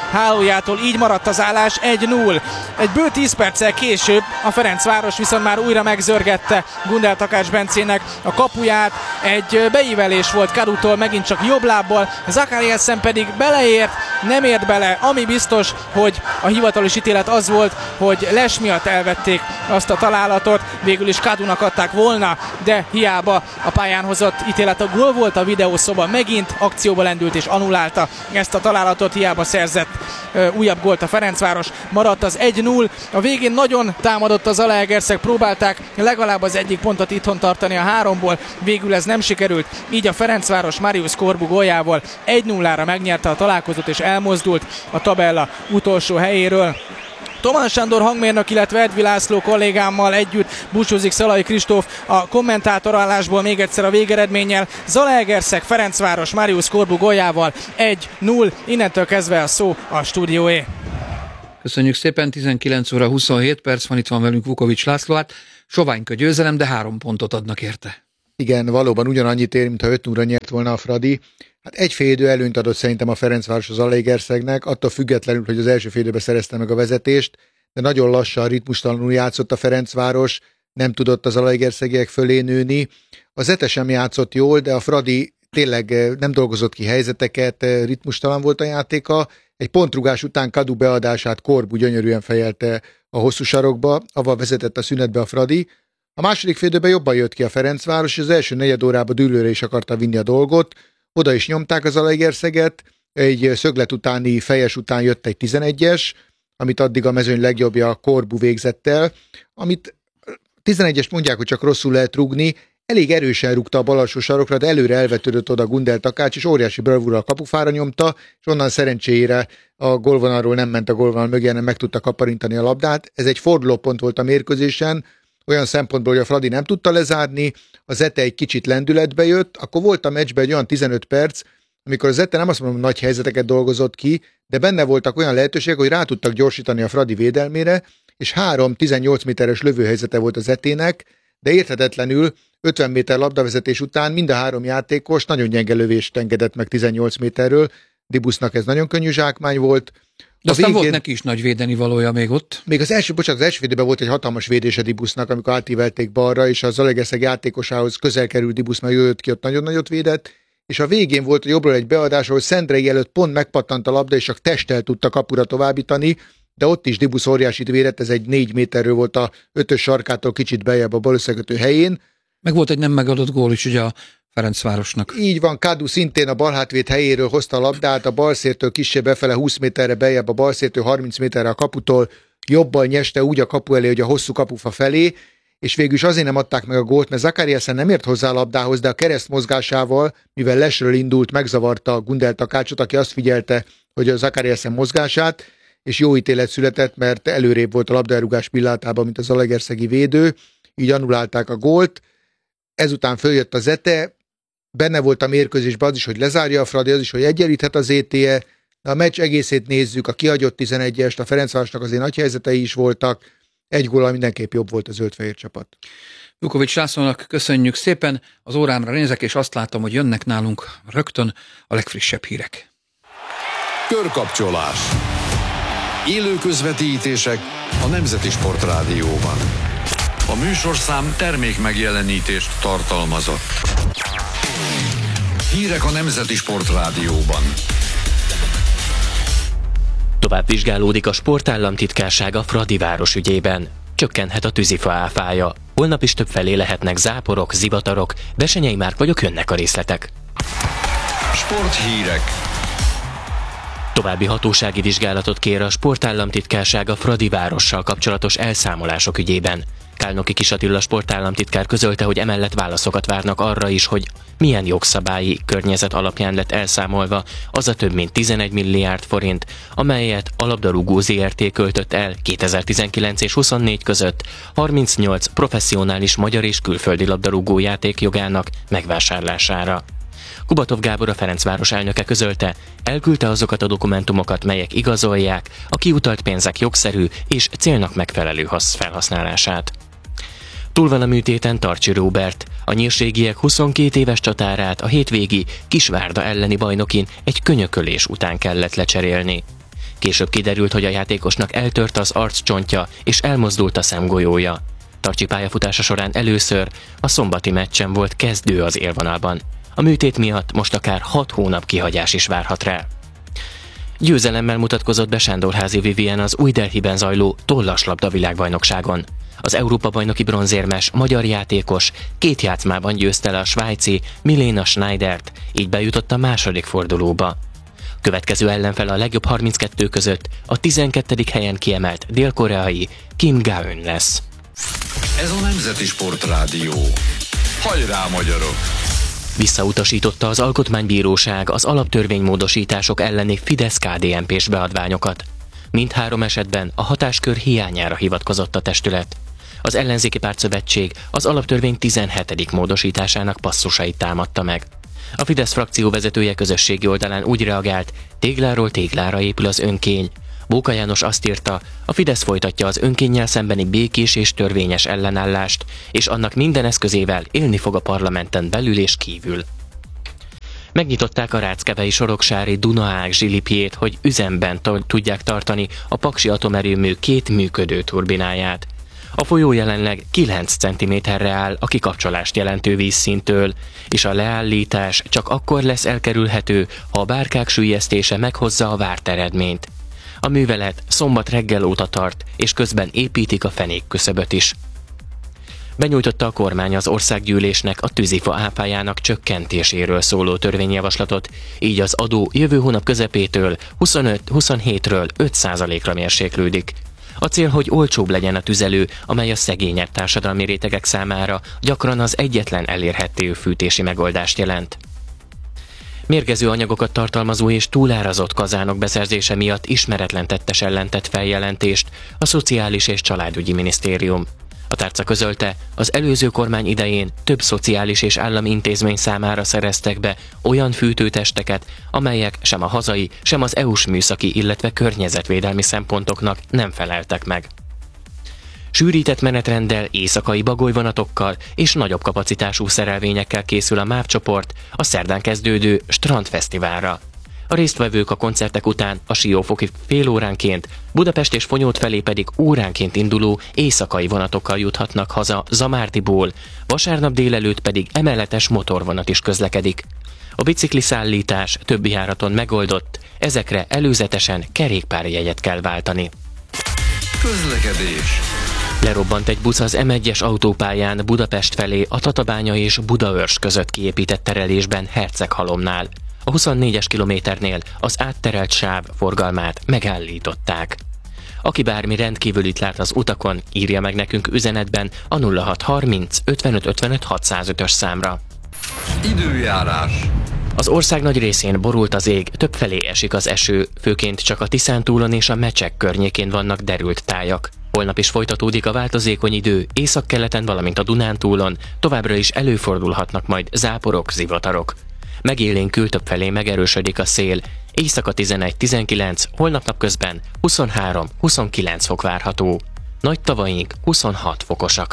hálójától, így maradt az állás 1-0. Egy bő 10 perccel később a Ferencváros viszont már újra megzörgette Gundel Takács Bencének a kapuját. Egy beívelés volt Kadutól, megint csak jobb lábbal, Zakariasen pedig beleért, nem ért bele, ami biztos, hogy a hivatalos ítélet az volt, hogy les miatt elvették azt a találatot, végül is Kadunak adták volna, de hiába a pályán hozott ítélet, a gól volt, a videószoba megint akcióba lendült és annulálta ezt a találatot, hiába szerzett újabb gólt a Ferencváros, maradt az 1-0, a végén nagyon támadott az Zalaegerszeg, próbálták legalább az egyik pontot itthon tartani a 3-ból, végül ez nem sikerült, így a Ferencváros Marius Corbu góljával 1-0-ra megnyerte a találkozót és elmozdult a tabella utolsó helyéről. Tomán Sándor hangmérnök, illetve Edvi László kollégámmal együtt búcsúzik Szalai Kristóf a kommentátorállásból még egyszer a végeredménnyel. Zalaegerszeg Ferencváros Marius Corbu góljával 1-0, innentől kezdve a szó a stúdióé. Köszönjük szépen, 19 óra 27 perc van, itt van velünk Vukovics László, hát soványka győzelem, de 3 pontot adnak érte. Igen, valóban ugyanannyit ér, mintha 5-0-ra nyert volna a Fradi. Hát egy félidő előnyt adott szerintem a Ferencváros az Zalaegerszegnek, attól függetlenül, hogy az első félidőben szerezte meg a vezetést, de nagyon lassan, ritmustalanul játszott a Ferencváros, nem tudott az Zalaegerszegiek fölé nőni. A Zete sem játszott jól, de a Fradi tényleg nem dolgozott ki helyzeteket, ritmustalan volt a játéka. Egy pontrugás után Kadu beadását Corbu gyönyörűen fejelte a hosszú sarokba, avval vezetett a szünetbe a Fradi. A második félidőben jobban jött ki a Ferencváros, és az első negyed órában dűlőre is akarta vinni a dolgot. Oda is nyomták az Zalaegerszeget, egy szöglet utáni fejes után jött egy 11-es, amit addig a mezőny legjobbja Corbu végzett el, amit 11-est mondják, hogy csak rosszul lehet rúgni, elég erősen rúgta a bal alsó sarokra, de előre elvetődött oda Gundel Takács, és óriási bravúrral a kapufára nyomta, és onnan szerencséjére a gólvonalról nem ment a gólvonal mögé, hanem meg tudta kaparintani a labdát. Ez egy fordulópont volt a mérkőzésen, olyan szempontból, hogy a Fradi nem tudta lezárni, a Zete egy kicsit lendületbe jött, akkor volt a meccsben egy olyan 15 perc, amikor a Zete nem azt mondom, nagy helyzeteket dolgozott ki, de benne voltak olyan lehetőségek, hogy rá tudtak gyorsítani a Fradi védelmére, és 3 18 méteres lövőhelyzete volt a Zetének, de érthetetlenül 50 méter labdavezetés után mind a 3 játékos nagyon gyenge lövést engedett meg 18 méterről, Dibusznak ez nagyon könnyű zsákmány volt. De aztán volt neki is nagy védeni valója még ott. Még az első félidőben volt egy hatalmas védése Dibusznak, amikor átívelték balra, és a Zalaegerszeg játékosához közel került Dibusz, mert jött ki, ott nagyon nagyot védett, és a végén volt a jobbról egy beadás, ahol Szendrei előtt pont megpattant a labda, és csak testtel tudta kapura továbbítani, de ott is Dibusz óriásit védett, ez egy 4 méterről volt a 5-ös sarkától kicsit beljebb a bal összekötő helyén. Meg volt egy nem megadott gól is ugye a Ferencvárosnak. Így van, Kadu szintén a balhátvéd helyéről hozta a labdát, a balszértől kissé befele 20 méterre beljebb, a balszértől 30 méterre a kaputól, jobban nyeste úgy a kapu elé, hogy a hosszú kapufa felé, és végül is azért nem adták meg a gólt, mert Zakariasen nem ért hozzá a labdához, de a kereszt mozgásával, mivel lesről indult, megzavarta Gundel Takácsot, aki azt figyelte, hogy a Zakariasen mozgását, és jó ítélet született, mert előrébb volt a labdarúgás pillanatában, mint az zalaegerszegi védő, így annulálták a gólt. Ezután följött a Zete, benne volt a mérkőzésben az is, hogy lezárja a Fradi, az is, hogy egyenlíthet az ETE, de a meccs egészét nézzük, a kihagyott 11-est, a Ferencvárosnak azért nagy helyzetei is voltak, egy góllal mindenképp jobb volt a zöld-fehér csapat. Vukovics Lászlónak köszönjük szépen, az órámra nézek, és azt látom, hogy jönnek nálunk rögtön a legfrissebb hírek. Körkapcsolás. Élő közvetítések a Nemzeti Sportrádióban. A műsorszám termék megjelenítést tartalmazott. Hírek a Nemzeti Sportrádióban. Tovább vizsgálódik a sportállamtitkárság a Fradiváros ügyében. Csökkenhet a tűzifa áfája. Holnap is többfelé lehetnek záporok, zivatarok, Besenyei Márk vagyok, jönnek a részletek. Sporthírek. További hatósági vizsgálatot kér a sportállamtitkárság a Fradivárossal kapcsolatos elszámolások ügyében. Kálnoki Kis Attila sportállamtitkár közölte, hogy emellett válaszokat várnak arra is, hogy milyen jogszabályi környezet alapján lett elszámolva az a több mint 11 milliárd forint, amelyet a labdarúgó ZRT költött el 2019 és 24 között 38 professzionális magyar és külföldi labdarúgó játékjogának megvásárlására. Kubatov Gábor, a Ferencváros elnöke közölte, elküldte azokat a dokumentumokat, melyek igazolják a kiutalt pénzek jogszerű és célnak megfelelő felhasználását. Túl van a műtéten Tarcsi Róbert. A nyírségiek 22 éves csatárát a hétvégi Kisvárda elleni bajnokin egy könyökölés után kellett lecserélni. Később kiderült, hogy a játékosnak eltört az arccsontja és elmozdult a szemgolyója. Tarcsi pályafutása során először a szombati meccsen volt kezdő az élvonalban. A műtét miatt most akár 6 hónap kihagyás is várhat rá. Győzelemmel mutatkozott be Sándorházi Vivien az Új Delhiben zajló tollaslabda világbajnokságon. Az Európa-bajnoki bronzérmes magyar játékos 2 játszmában győzte le a svájci Milena Schneidert, így bejutott a második fordulóba. Következő ellenfele a legjobb 32 között a 12. helyen kiemelt dél-koreai Kim Ga-eun lesz. Ez a Nemzeti Sportrádió. Hajrá, magyarok! Visszautasította az Alkotmánybíróság az alaptörvénymódosítások elleni Fidesz-KDNP-s beadványokat. Mindhárom esetben a hatáskör hiányára hivatkozott a testület. Az ellenzéki pártszövetség az alaptörvény 17. módosításának passzusait támadta meg. A Fidesz frakció vezetője közösségi oldalán úgy reagált, tégláról téglára épül az önkény. Bóka János azt írta, a Fidesz folytatja az önkénnyel szembeni békés és törvényes ellenállást, és annak minden eszközével élni fog a parlamenten belül és kívül. Megnyitották a ráckevei soroksári Dunaág zsilipjét, hogy üzemben tudják tartani a Paksi atomerőmű 2 működő turbináját. A folyó jelenleg 9 cm-re áll a kikapcsolást jelentő vízszinttől, és a leállítás csak akkor lesz elkerülhető, ha a bárkák süllyesztése meghozza a várt eredményt. A művelet szombat reggel óta tart, és közben építik a fenékküszöböt is. Benyújtotta a kormány az országgyűlésnek a tűzifa áfájának csökkentéséről szóló törvényjavaslatot, így az adó jövő hónap közepétől 27-ről 5%-ra mérséklődik. A cél, hogy olcsóbb legyen a tüzelő, amely a szegényebb társadalmi rétegek számára gyakran az egyetlen elérhető fűtési megoldást jelent. Mérgező anyagokat tartalmazó és túlárazott kazánok beszerzése miatt ismeretlen tettes ellen tett feljelentést a Szociális és Családügyi Minisztérium. A tárca közölte, az előző kormány idején több szociális és állami intézmény számára szereztek be olyan fűtőtesteket, amelyek sem a hazai, sem az EU-s műszaki, illetve környezetvédelmi szempontoknak nem feleltek meg. Sűrített menetrenddel, éjszakai bagolyvonatokkal és nagyobb kapacitású szerelvényekkel készül a MÁV csoport a szerdán kezdődő Strandfesztiválra. A résztvevők a koncertek után a Siófoki félóránként, Budapest és Fonyód felé pedig óránként induló éjszakai vonatokkal juthatnak haza Zamárdiból, vasárnap délelőtt pedig emeletes motorvonat is közlekedik. A bicikliszállítás többi járaton megoldott, ezekre előzetesen kerékpárjegyet kell váltani. Közlekedés. Lerobbant egy busz az M1-es autópályán Budapest felé a Tatabánya és Budaörs között kiépített terelésben Herceghalomnál. A 24-es kilométernél az átterelt sáv forgalmát megállították. Aki bármi rendkívülit lát az utakon, írja meg nekünk üzenetben a 0630 55 55 605-ös számra. Időjárás. Az ország nagy részén borult az ég, többfelé esik az eső, főként csak a Tiszántúlon és a Mecsek környékén vannak derült tájak. Holnap is folytatódik a változékony idő, északkeleten, valamint a Dunántúlon, továbbra is előfordulhatnak majd záporok, zivatarok. Megélénkül többfelé megerősödik a szél, éjszaka 11-19, holnap napközben 23-29 fok várható. Nagy tavaink 26 fokosak.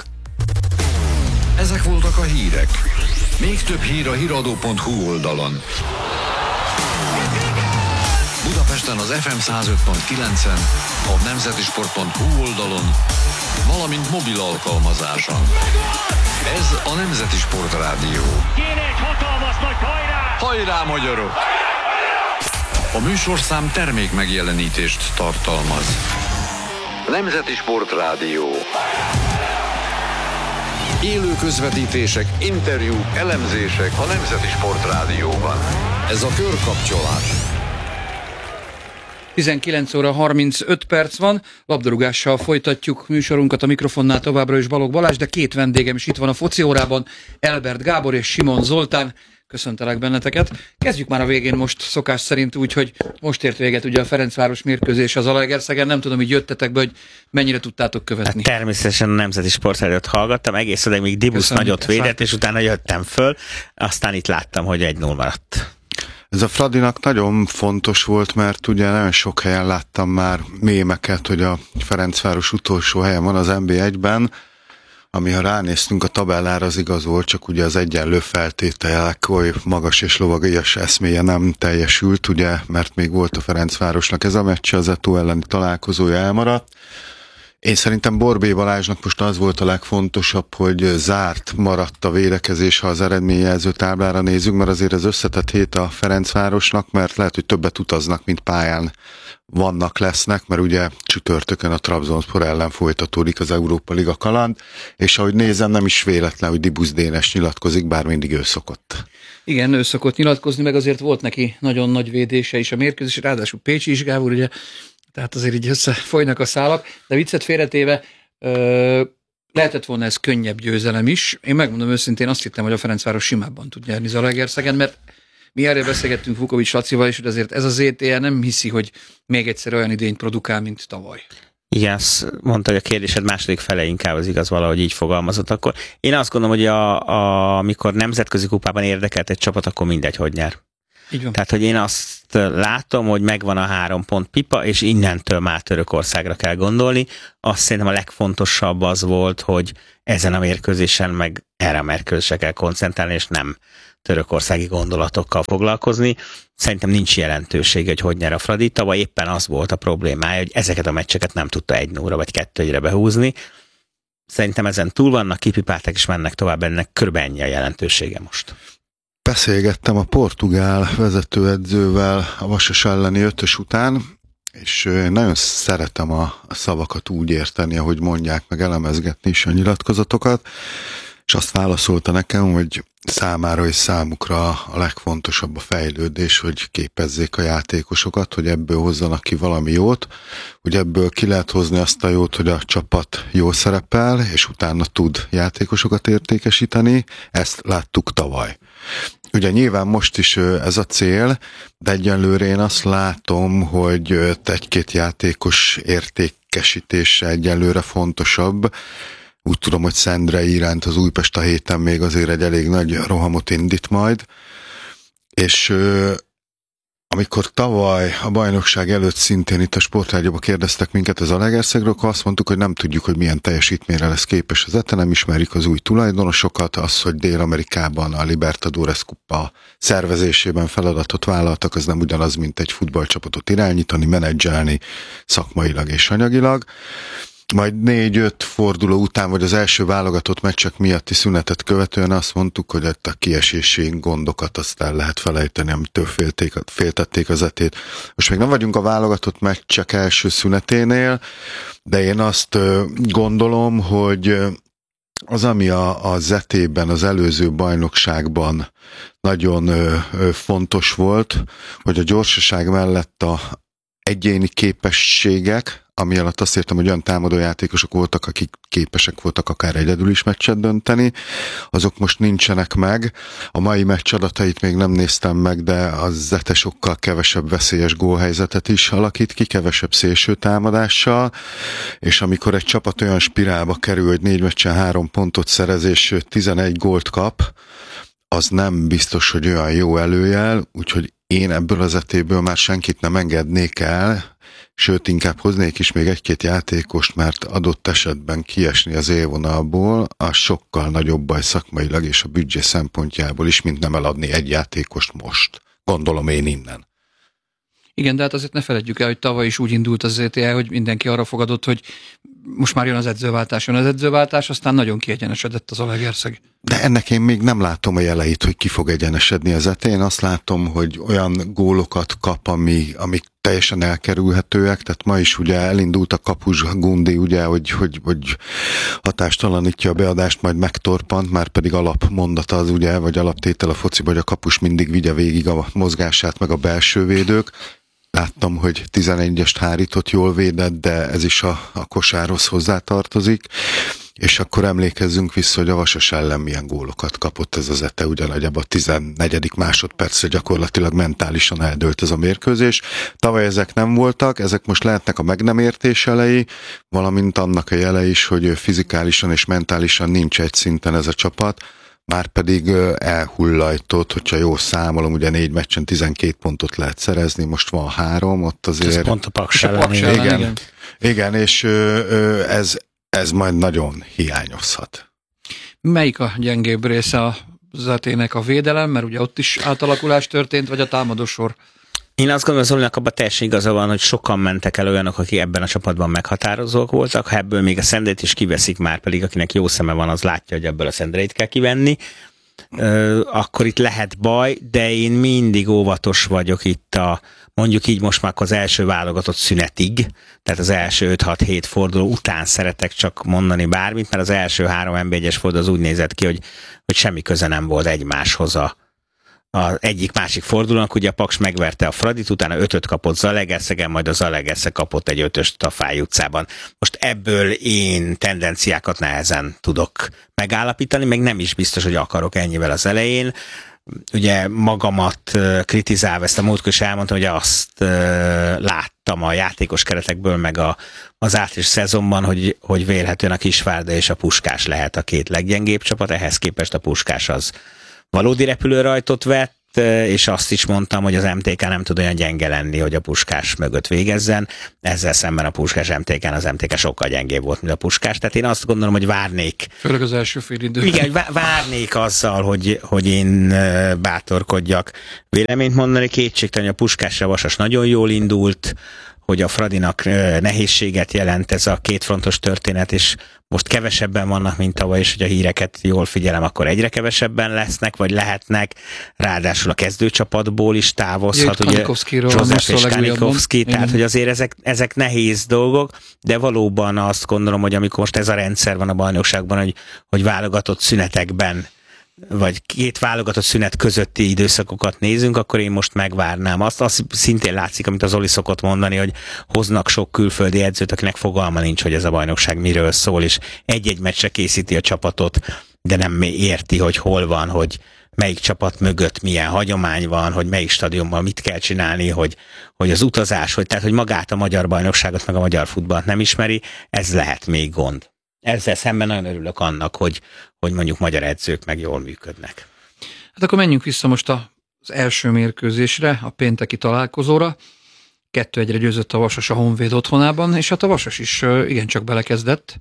Ezek voltak a hírek. Még több hír a hiradó.hu oldalon. Budapesten az FM 105.9-en, a nemzetisport.hu oldalon, valamint mobil alkalmazáson. Ez a Nemzeti Sportrádió. Kéne egy hatalmas nagy hajrá! Hajrá, magyarok! A műsorszám termék megjelenítést tartalmaz. Nemzeti Sportrádió. Élő közvetítések, interjúk, elemzések a Nemzeti Sportrádióban. Ez a körkapcsolás. 19 óra 35 perc van, labdarúgással folytatjuk műsorunkat, a mikrofonnál továbbra is Balogh Balázs, de két vendégem is itt van a foci órában, Elbert Gábor és Simon Zoltán. Köszöntelek benneteket. Kezdjük már a végén most szokás szerint úgy, hogy most ért véget ugye a Ferencváros mérkőzés az Zalaegerszegen. Nem tudom, hogy jöttetek be, hogy mennyire tudtátok követni. Hát természetesen a Nemzeti Sportrádiót hallgattam, egész odáig még Dibusz nagyot védett, és utána jöttem föl, aztán itt láttam, hogy 1-0 maradt. Ez a Fradinak nagyon fontos volt, mert ugye nagyon sok helyen láttam már mémeket, hogy a Ferencváros utolsó helyen van az NB1-ben, ami ha ránéztünk a tabellára, az igaz volt, csak ugye az egyenlő feltételek oly magas és lovagias eszméje nem teljesült, ugye, mert még volt a Ferencvárosnak ez a meccs, az Eto elleni találkozója elmaradt. Én szerintem Borbély Balázsnak most az volt a legfontosabb, hogy zárt maradt a védekezés, ha az eredményjelző táblára nézzük, mert azért ez összetett hét a Ferencvárosnak, mert lehet, hogy többet utaznak, mint pályán lesznek, mert ugye csütörtökön a Trabzonspor ellen folytatódik az Európa Liga kaland, és ahogy nézem, nem is véletlen, hogy Dibusz Dénes nyilatkozik, bár mindig ő szokott. Igen, ő szokott nyilatkozni, meg azért volt neki nagyon nagy védése is a mérkőzés, ráadásul Pécsi is, Gábor, ugye, tehát azért így összefolynak a szálak, de viccet félretéve lehetett volna ez könnyebb győzelem is. Én megmondom őszintén, azt hittem, hogy a Ferencváros simábban tud nyerni Zalaegerszegen, mert mi erről beszélgettünk Vukovics Lacival is, hogy azért ez az ETL nem hiszi, hogy még egyszer olyan idényt produkál, mint tavaly. Igen, azt mondta, hogy a kérdésed második fele inkább az igaz, valahogy így fogalmazott. Akkor én azt gondolom, hogy amikor nemzetközi kupában érdekelt egy csapat, akkor mindegy, hogy nyer. Így van. Tehát, hogy én azt látom, hogy megvan a 3 pont pipa, és innentől már Törökországra kell gondolni. Azt szerintem a legfontosabb az volt, hogy ezen a mérkőzésen meg erre a mérkőzésre kell koncentrálni, és nem törökországi gondolatokkal foglalkozni. Szerintem nincs jelentősége, hogy nyer a Fradi. Tavaly éppen az volt a problémája, hogy ezeket a meccseket nem tudta 1-0 vagy 2-1-re behúzni. Szerintem ezen túl vannak, kipipálták és mennek tovább, ennek körülbelül ennyi a jelentősége most. Beszélgettem a portugál vezetőedzővel a Vasas elleni 5-ös után, és nagyon szeretem a szavakat úgy érteni, ahogy mondják, meg elemezgetni is a nyilatkozatokat, és azt válaszolta nekem, hogy számára és számukra a legfontosabb a fejlődés, hogy képezzék a játékosokat, hogy ebből hozzanak ki valami jót, hogy ebből ki lehet hozni azt a jót, hogy a csapat jól szerepel, és utána tud játékosokat értékesíteni. Ezt láttuk tavaly. Ugye nyilván most is ez a cél, de egyenlőre én azt látom, hogy egy-két játékos értékesítése egyelőre fontosabb. Úgy tudom, hogy Szendrei iránt az Újpest a héten még azért egy elég nagy rohamot indít majd, és amikor tavaly a bajnokság előtt szintén itt a Sportrádióban kérdeztek minket az Zalaegerszegről, akkor azt mondtuk, hogy nem tudjuk, hogy milyen teljesítményre lesz képes az ETE, nem ismerik az új tulajdonosokat, az, hogy Dél-Amerikában a Libertadores kupa szervezésében feladatot vállaltak, az nem ugyanaz, mint egy futballcsapatot irányítani, menedzselni szakmailag és anyagilag. Majd 4-5 forduló után, vagy az első válogatott meccsek miatti szünetet követően azt mondtuk, hogy a kiesési gondokat azt el lehet felejteni, amitől féltették az etét. Most még nem vagyunk a válogatott meccsek első szüneténél, de én azt gondolom, hogy az, ami a zetében, az előző bajnokságban nagyon fontos volt, hogy a gyorsaság mellett a egyéni képességek, ami alatt azt értem, hogy olyan támadójátékosok voltak, akik képesek voltak akár egyedül is meccset dönteni, azok most nincsenek meg. A mai meccs adatait még nem néztem meg, de az Zete sokkal kevesebb veszélyes gólhelyzetet is alakít ki, kevesebb szélső támadással, és amikor egy csapat olyan spirálba kerül, hogy 4 meccsen 3 pontot szerez, és 11 gólt kap, az nem biztos, hogy olyan jó előjel, úgyhogy én ebből az etéből már senkit nem engednék el, sőt, inkább hoznék is még egy-két játékost, mert adott esetben kiesni az élvonalból, az sokkal nagyobb baj szakmailag és a büdzsé szempontjából is, mint nem eladni egy játékost most. Gondolom én innen. Igen, de hát azért ne feledjük el, hogy tavaly is úgy indult az ETL, hogy mindenki arra fogadott, hogy most már jön az edzőváltás, aztán nagyon kiegyenesedett az Zalaegerszeg. De ennek én még nem látom a jeleit, hogy ki fog egyenesedni az ETL. Én azt látom, hogy olyan gólokat kap, amik teljesen elkerülhetőek, tehát ma is ugye elindult a kapus Gundi, ugye, hogy hatástalanítja a beadást, majd megtorpant, már pedig alapmondata az ugye, vagy alaptétel a fociba, hogy a kapus mindig vigye végig a mozgását, meg a belső védők. Láttam, hogy 11-est hárított, jól védett, de ez is a kosárhoz hozzátartozik. És akkor emlékezzünk vissza, hogy a Vasas ellen milyen gólokat kapott ez az ETE, ugyanagyában a 14. másodpercre gyakorlatilag mentálisan eldőlt ez a mérkőzés. Tavaly ezek nem voltak, ezek most lehetnek a meg nem értés elejé, valamint annak a jele is, hogy fizikálisan és mentálisan nincs egy szinten ez a csapat, már pedig elhullajtott, hogyha jól számolom, ugye 4 meccsen 12 pontot lehet szerezni, most van 3, ott azért... Ez pont a Paks ellen. Igen, és ez majd nagyon hiányozhat. Melyik a gyengébb része a Zetének, a védelem, mert ugye ott is átalakulás történt, vagy a támadósor? Én azt gondolom, Zolinak abban teljesen igaza van, hogy sokan mentek el olyanok, akik ebben a csapatban meghatározók voltak. Ha ebből még a Szendrét is kiveszik, már pedig akinek jó szeme van, az látja, hogy ebből a Szendrét kell kivenni. Akkor itt lehet baj, de én mindig óvatos vagyok itt mondjuk így most már az első válogatott szünetig, tehát az első 5-6-7 forduló után szeretek csak mondani bármit, mert az első 3 NB1-es forduló az úgy nézett ki, hogy semmi köze nem volt egymáshoz az egyik másik fordulónak. Ugye a Paks megverte a Fradit, utána 5-öt kapott Zalaegerszegen, majd a Zalaegerszeg kapott egy 5-öst a Fáy utcában. Most ebből én tendenciákat nehezen tudok megállapítani, meg nem is biztos, hogy akarok ennyivel az elején. Ugye magamat kritizálva, ezt a múltkor is elmondtam, hogy azt láttam a játékos keretekből, meg az április szezonban, hogy vélhetően a Kisvárda és a Puskás lehet a 2 leggyengébb csapat, ehhez képest a Puskás az valódi repülőrajtot vett, és azt is mondtam, hogy az MTK nem tud olyan gyenge lenni, hogy a Puskás mögött végezzen. Ezzel szemben a Puskás MTK-n az MTK sokkal gyengébb volt, mint a Puskás. Tehát én azt gondolom, hogy várnék. Főleg az első fél idő. Igen, várnék azzal, hogy én bátorkodjak véleményt mondani. Kétségtelen, a Puskásra Vasas nagyon jól indult, hogy a Fradinak nehézséget jelent ez a kétfrontos történet, és most kevesebben vannak, mint tavaly, és hogy a híreket jól figyelem, akkor egyre kevesebben lesznek, vagy lehetnek. Ráadásul a kezdőcsapatból is távozhat, ugye József és Kanikovszki, tehát hogy azért ezek nehéz dolgok, de valóban azt gondolom, hogy amikor most ez a rendszer van a bajnokságban, hogy válogatott szünetekben vagy 2 válogatott szünet közötti időszakokat nézünk, akkor én most megvárnám. Azt szintén látszik, amit az Zoli szokott mondani, hogy hoznak sok külföldi edzőt, akinek fogalma nincs, hogy ez a bajnokság miről szól, és egy-egy meccsre készíti a csapatot, de nem érti, hogy hol van, hogy melyik csapat mögött milyen hagyomány van, hogy melyik stadionban mit kell csinálni, hogy az utazás, tehát hogy magát a magyar bajnokságot, meg a magyar futballt nem ismeri, ez lehet még gond. Ezzel szemben nagyon örülök annak, hogy mondjuk magyar edzők meg jól működnek. Hát akkor menjünk vissza most az első mérkőzésre, a pénteki találkozóra. 2-1-re győzött a Vasas a Honvéd otthonában, és hát a Vasas is igencsak belekezdett.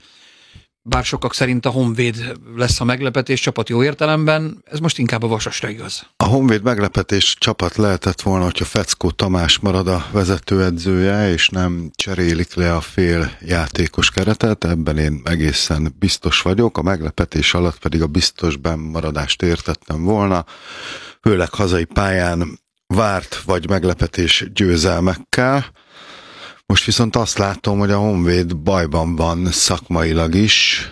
Bár sokak szerint a Honvéd lesz a meglepetés csapat jó értelemben, ez most inkább a Vasasra igaz. A Honvéd meglepetés csapat lehetett volna, hogyha Feckó Tamás marad a vezetőedzője, és nem cserélik le a fél játékos keretet, ebben én egészen biztos vagyok, a meglepetés alatt pedig a biztos bennmaradást értettem volna, főleg hazai pályán várt vagy meglepetés győzelmekkel. Most viszont azt látom, hogy a Honvéd bajban van szakmailag is.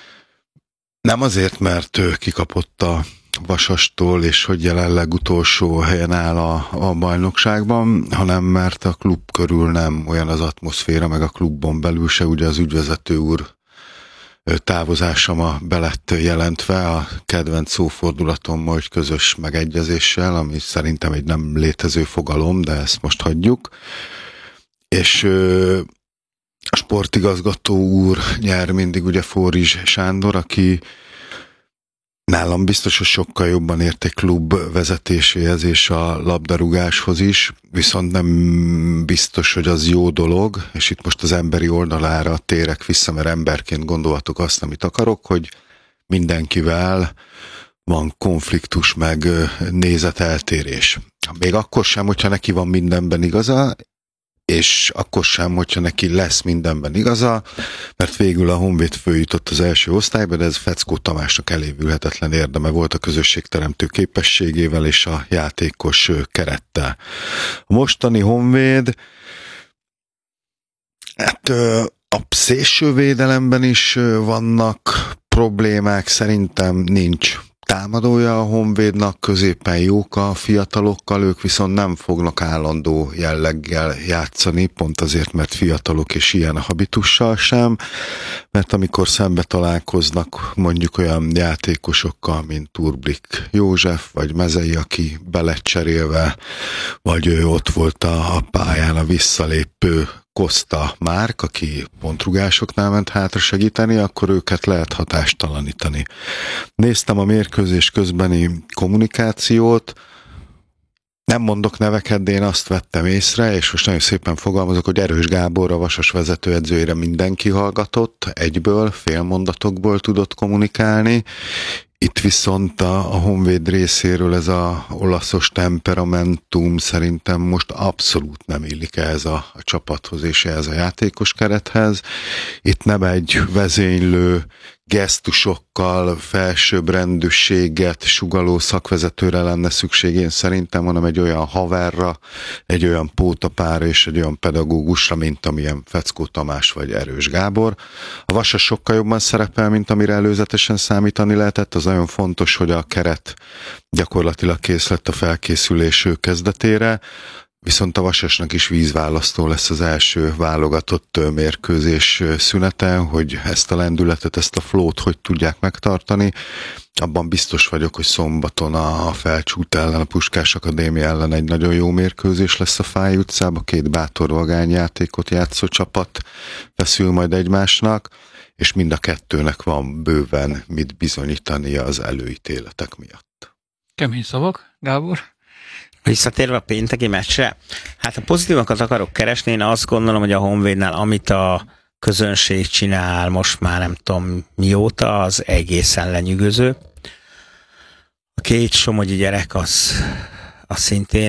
Nem azért, mert ő kikapott a Vasastól, és hogy jelenleg utolsó helyen áll a bajnokságban, hanem mert a klub körül nem olyan az atmoszféra, meg a klubon belül se. Ugye az ügyvezető úr távozása ma be lett jelentve a kedvenc szófordulatommal, hogy közös megegyezéssel, ami szerintem egy nem létező fogalom, de ezt most hagyjuk. És a sportigazgató úr nyer mindig ugye Fórizs Sándor, aki nálam biztos, hogy sokkal jobban ért egy klub vezetéséhez és a labdarúgáshoz is, viszont nem biztos, hogy az jó dolog, és itt most az emberi oldalára térek vissza, mert emberként gondolhatok azt, amit akarok, hogy mindenkivel van konfliktus, meg nézeteltérés. Még akkor sem, hogyha neki van mindenben igaza, és akkor sem, hogyha neki lesz mindenben igaza, mert végül a Honvéd följutott az első osztályba, de ez Feckó Tamásnak elévülhetetlen érdeme volt a közösségteremtő képességével és a játékos kerettel. A mostani Honvéd, hát a szélsővédelemben is vannak problémák, szerintem nincs támadója a Honvédnak, középen jók a fiatalokkal, ők viszont nem fognak állandó jelleggel játszani, pont azért, mert fiatalok és ilyen a habitussal sem, mert amikor szembe találkoznak mondjuk olyan játékosokkal, mint Turblik József, vagy Mezei, aki belecserélve, vagy ő ott volt a pályán a visszalépő Costa Márk, aki pontrugásoknál ment hátra segíteni, akkor őket lehet hatástalanítani. Néztem a mérkőzés közbeni kommunikációt, Nem mondok neveket, de én azt vettem észre, és most nagyon szépen fogalmazok, hogy Erős Gábor, a Vasas vezetőedzőjére mindenki hallgatott, egyből, félmondatokból tudott kommunikálni. Itt viszont a Honvéd részéről ez a olaszos temperamentum szerintem most abszolút nem illik ehhez a csapathoz és ehhez a játékos kerethez. Itt nem egy vezénylő, gesztusokkal felsőbbrendűséget sugalló szakvezetőre lenne szükség én szerintem, hanem egy olyan haverra, egy olyan pótapára és egy olyan pedagógusra, mint amilyen Feckó Tamás vagy Erős Gábor. A Vasas sokkal jobban szerepel, mint amire előzetesen számítani lehetett. Az nagyon fontos, hogy a keret gyakorlatilag kész lett a felkészülés kezdetére. Viszont a Vasasnak is vízválasztó lesz az első válogatott mérkőzés szüneten, hogy ezt a lendületet, ezt a flót hogy tudják megtartani. Abban biztos vagyok, hogy szombaton a Felcsút ellen, a Puskás Akadémia ellen egy nagyon jó mérkőzés lesz a Fáy utcában. 2 bátor vagányjátékot játszó csapat feszül majd egymásnak, és mind a kettőnek van bőven mit bizonyítania az előítéletek miatt. Kemény szavak, Gábor? Visszatérve a pénteki meccsre, hát a pozitívakat akarok keresni, én azt gondolom, hogy a Honvédnál, amit a közönség csinál most már nem tudom mióta, az egészen lenyűgöző. A 2 somogyi gyerek az szintén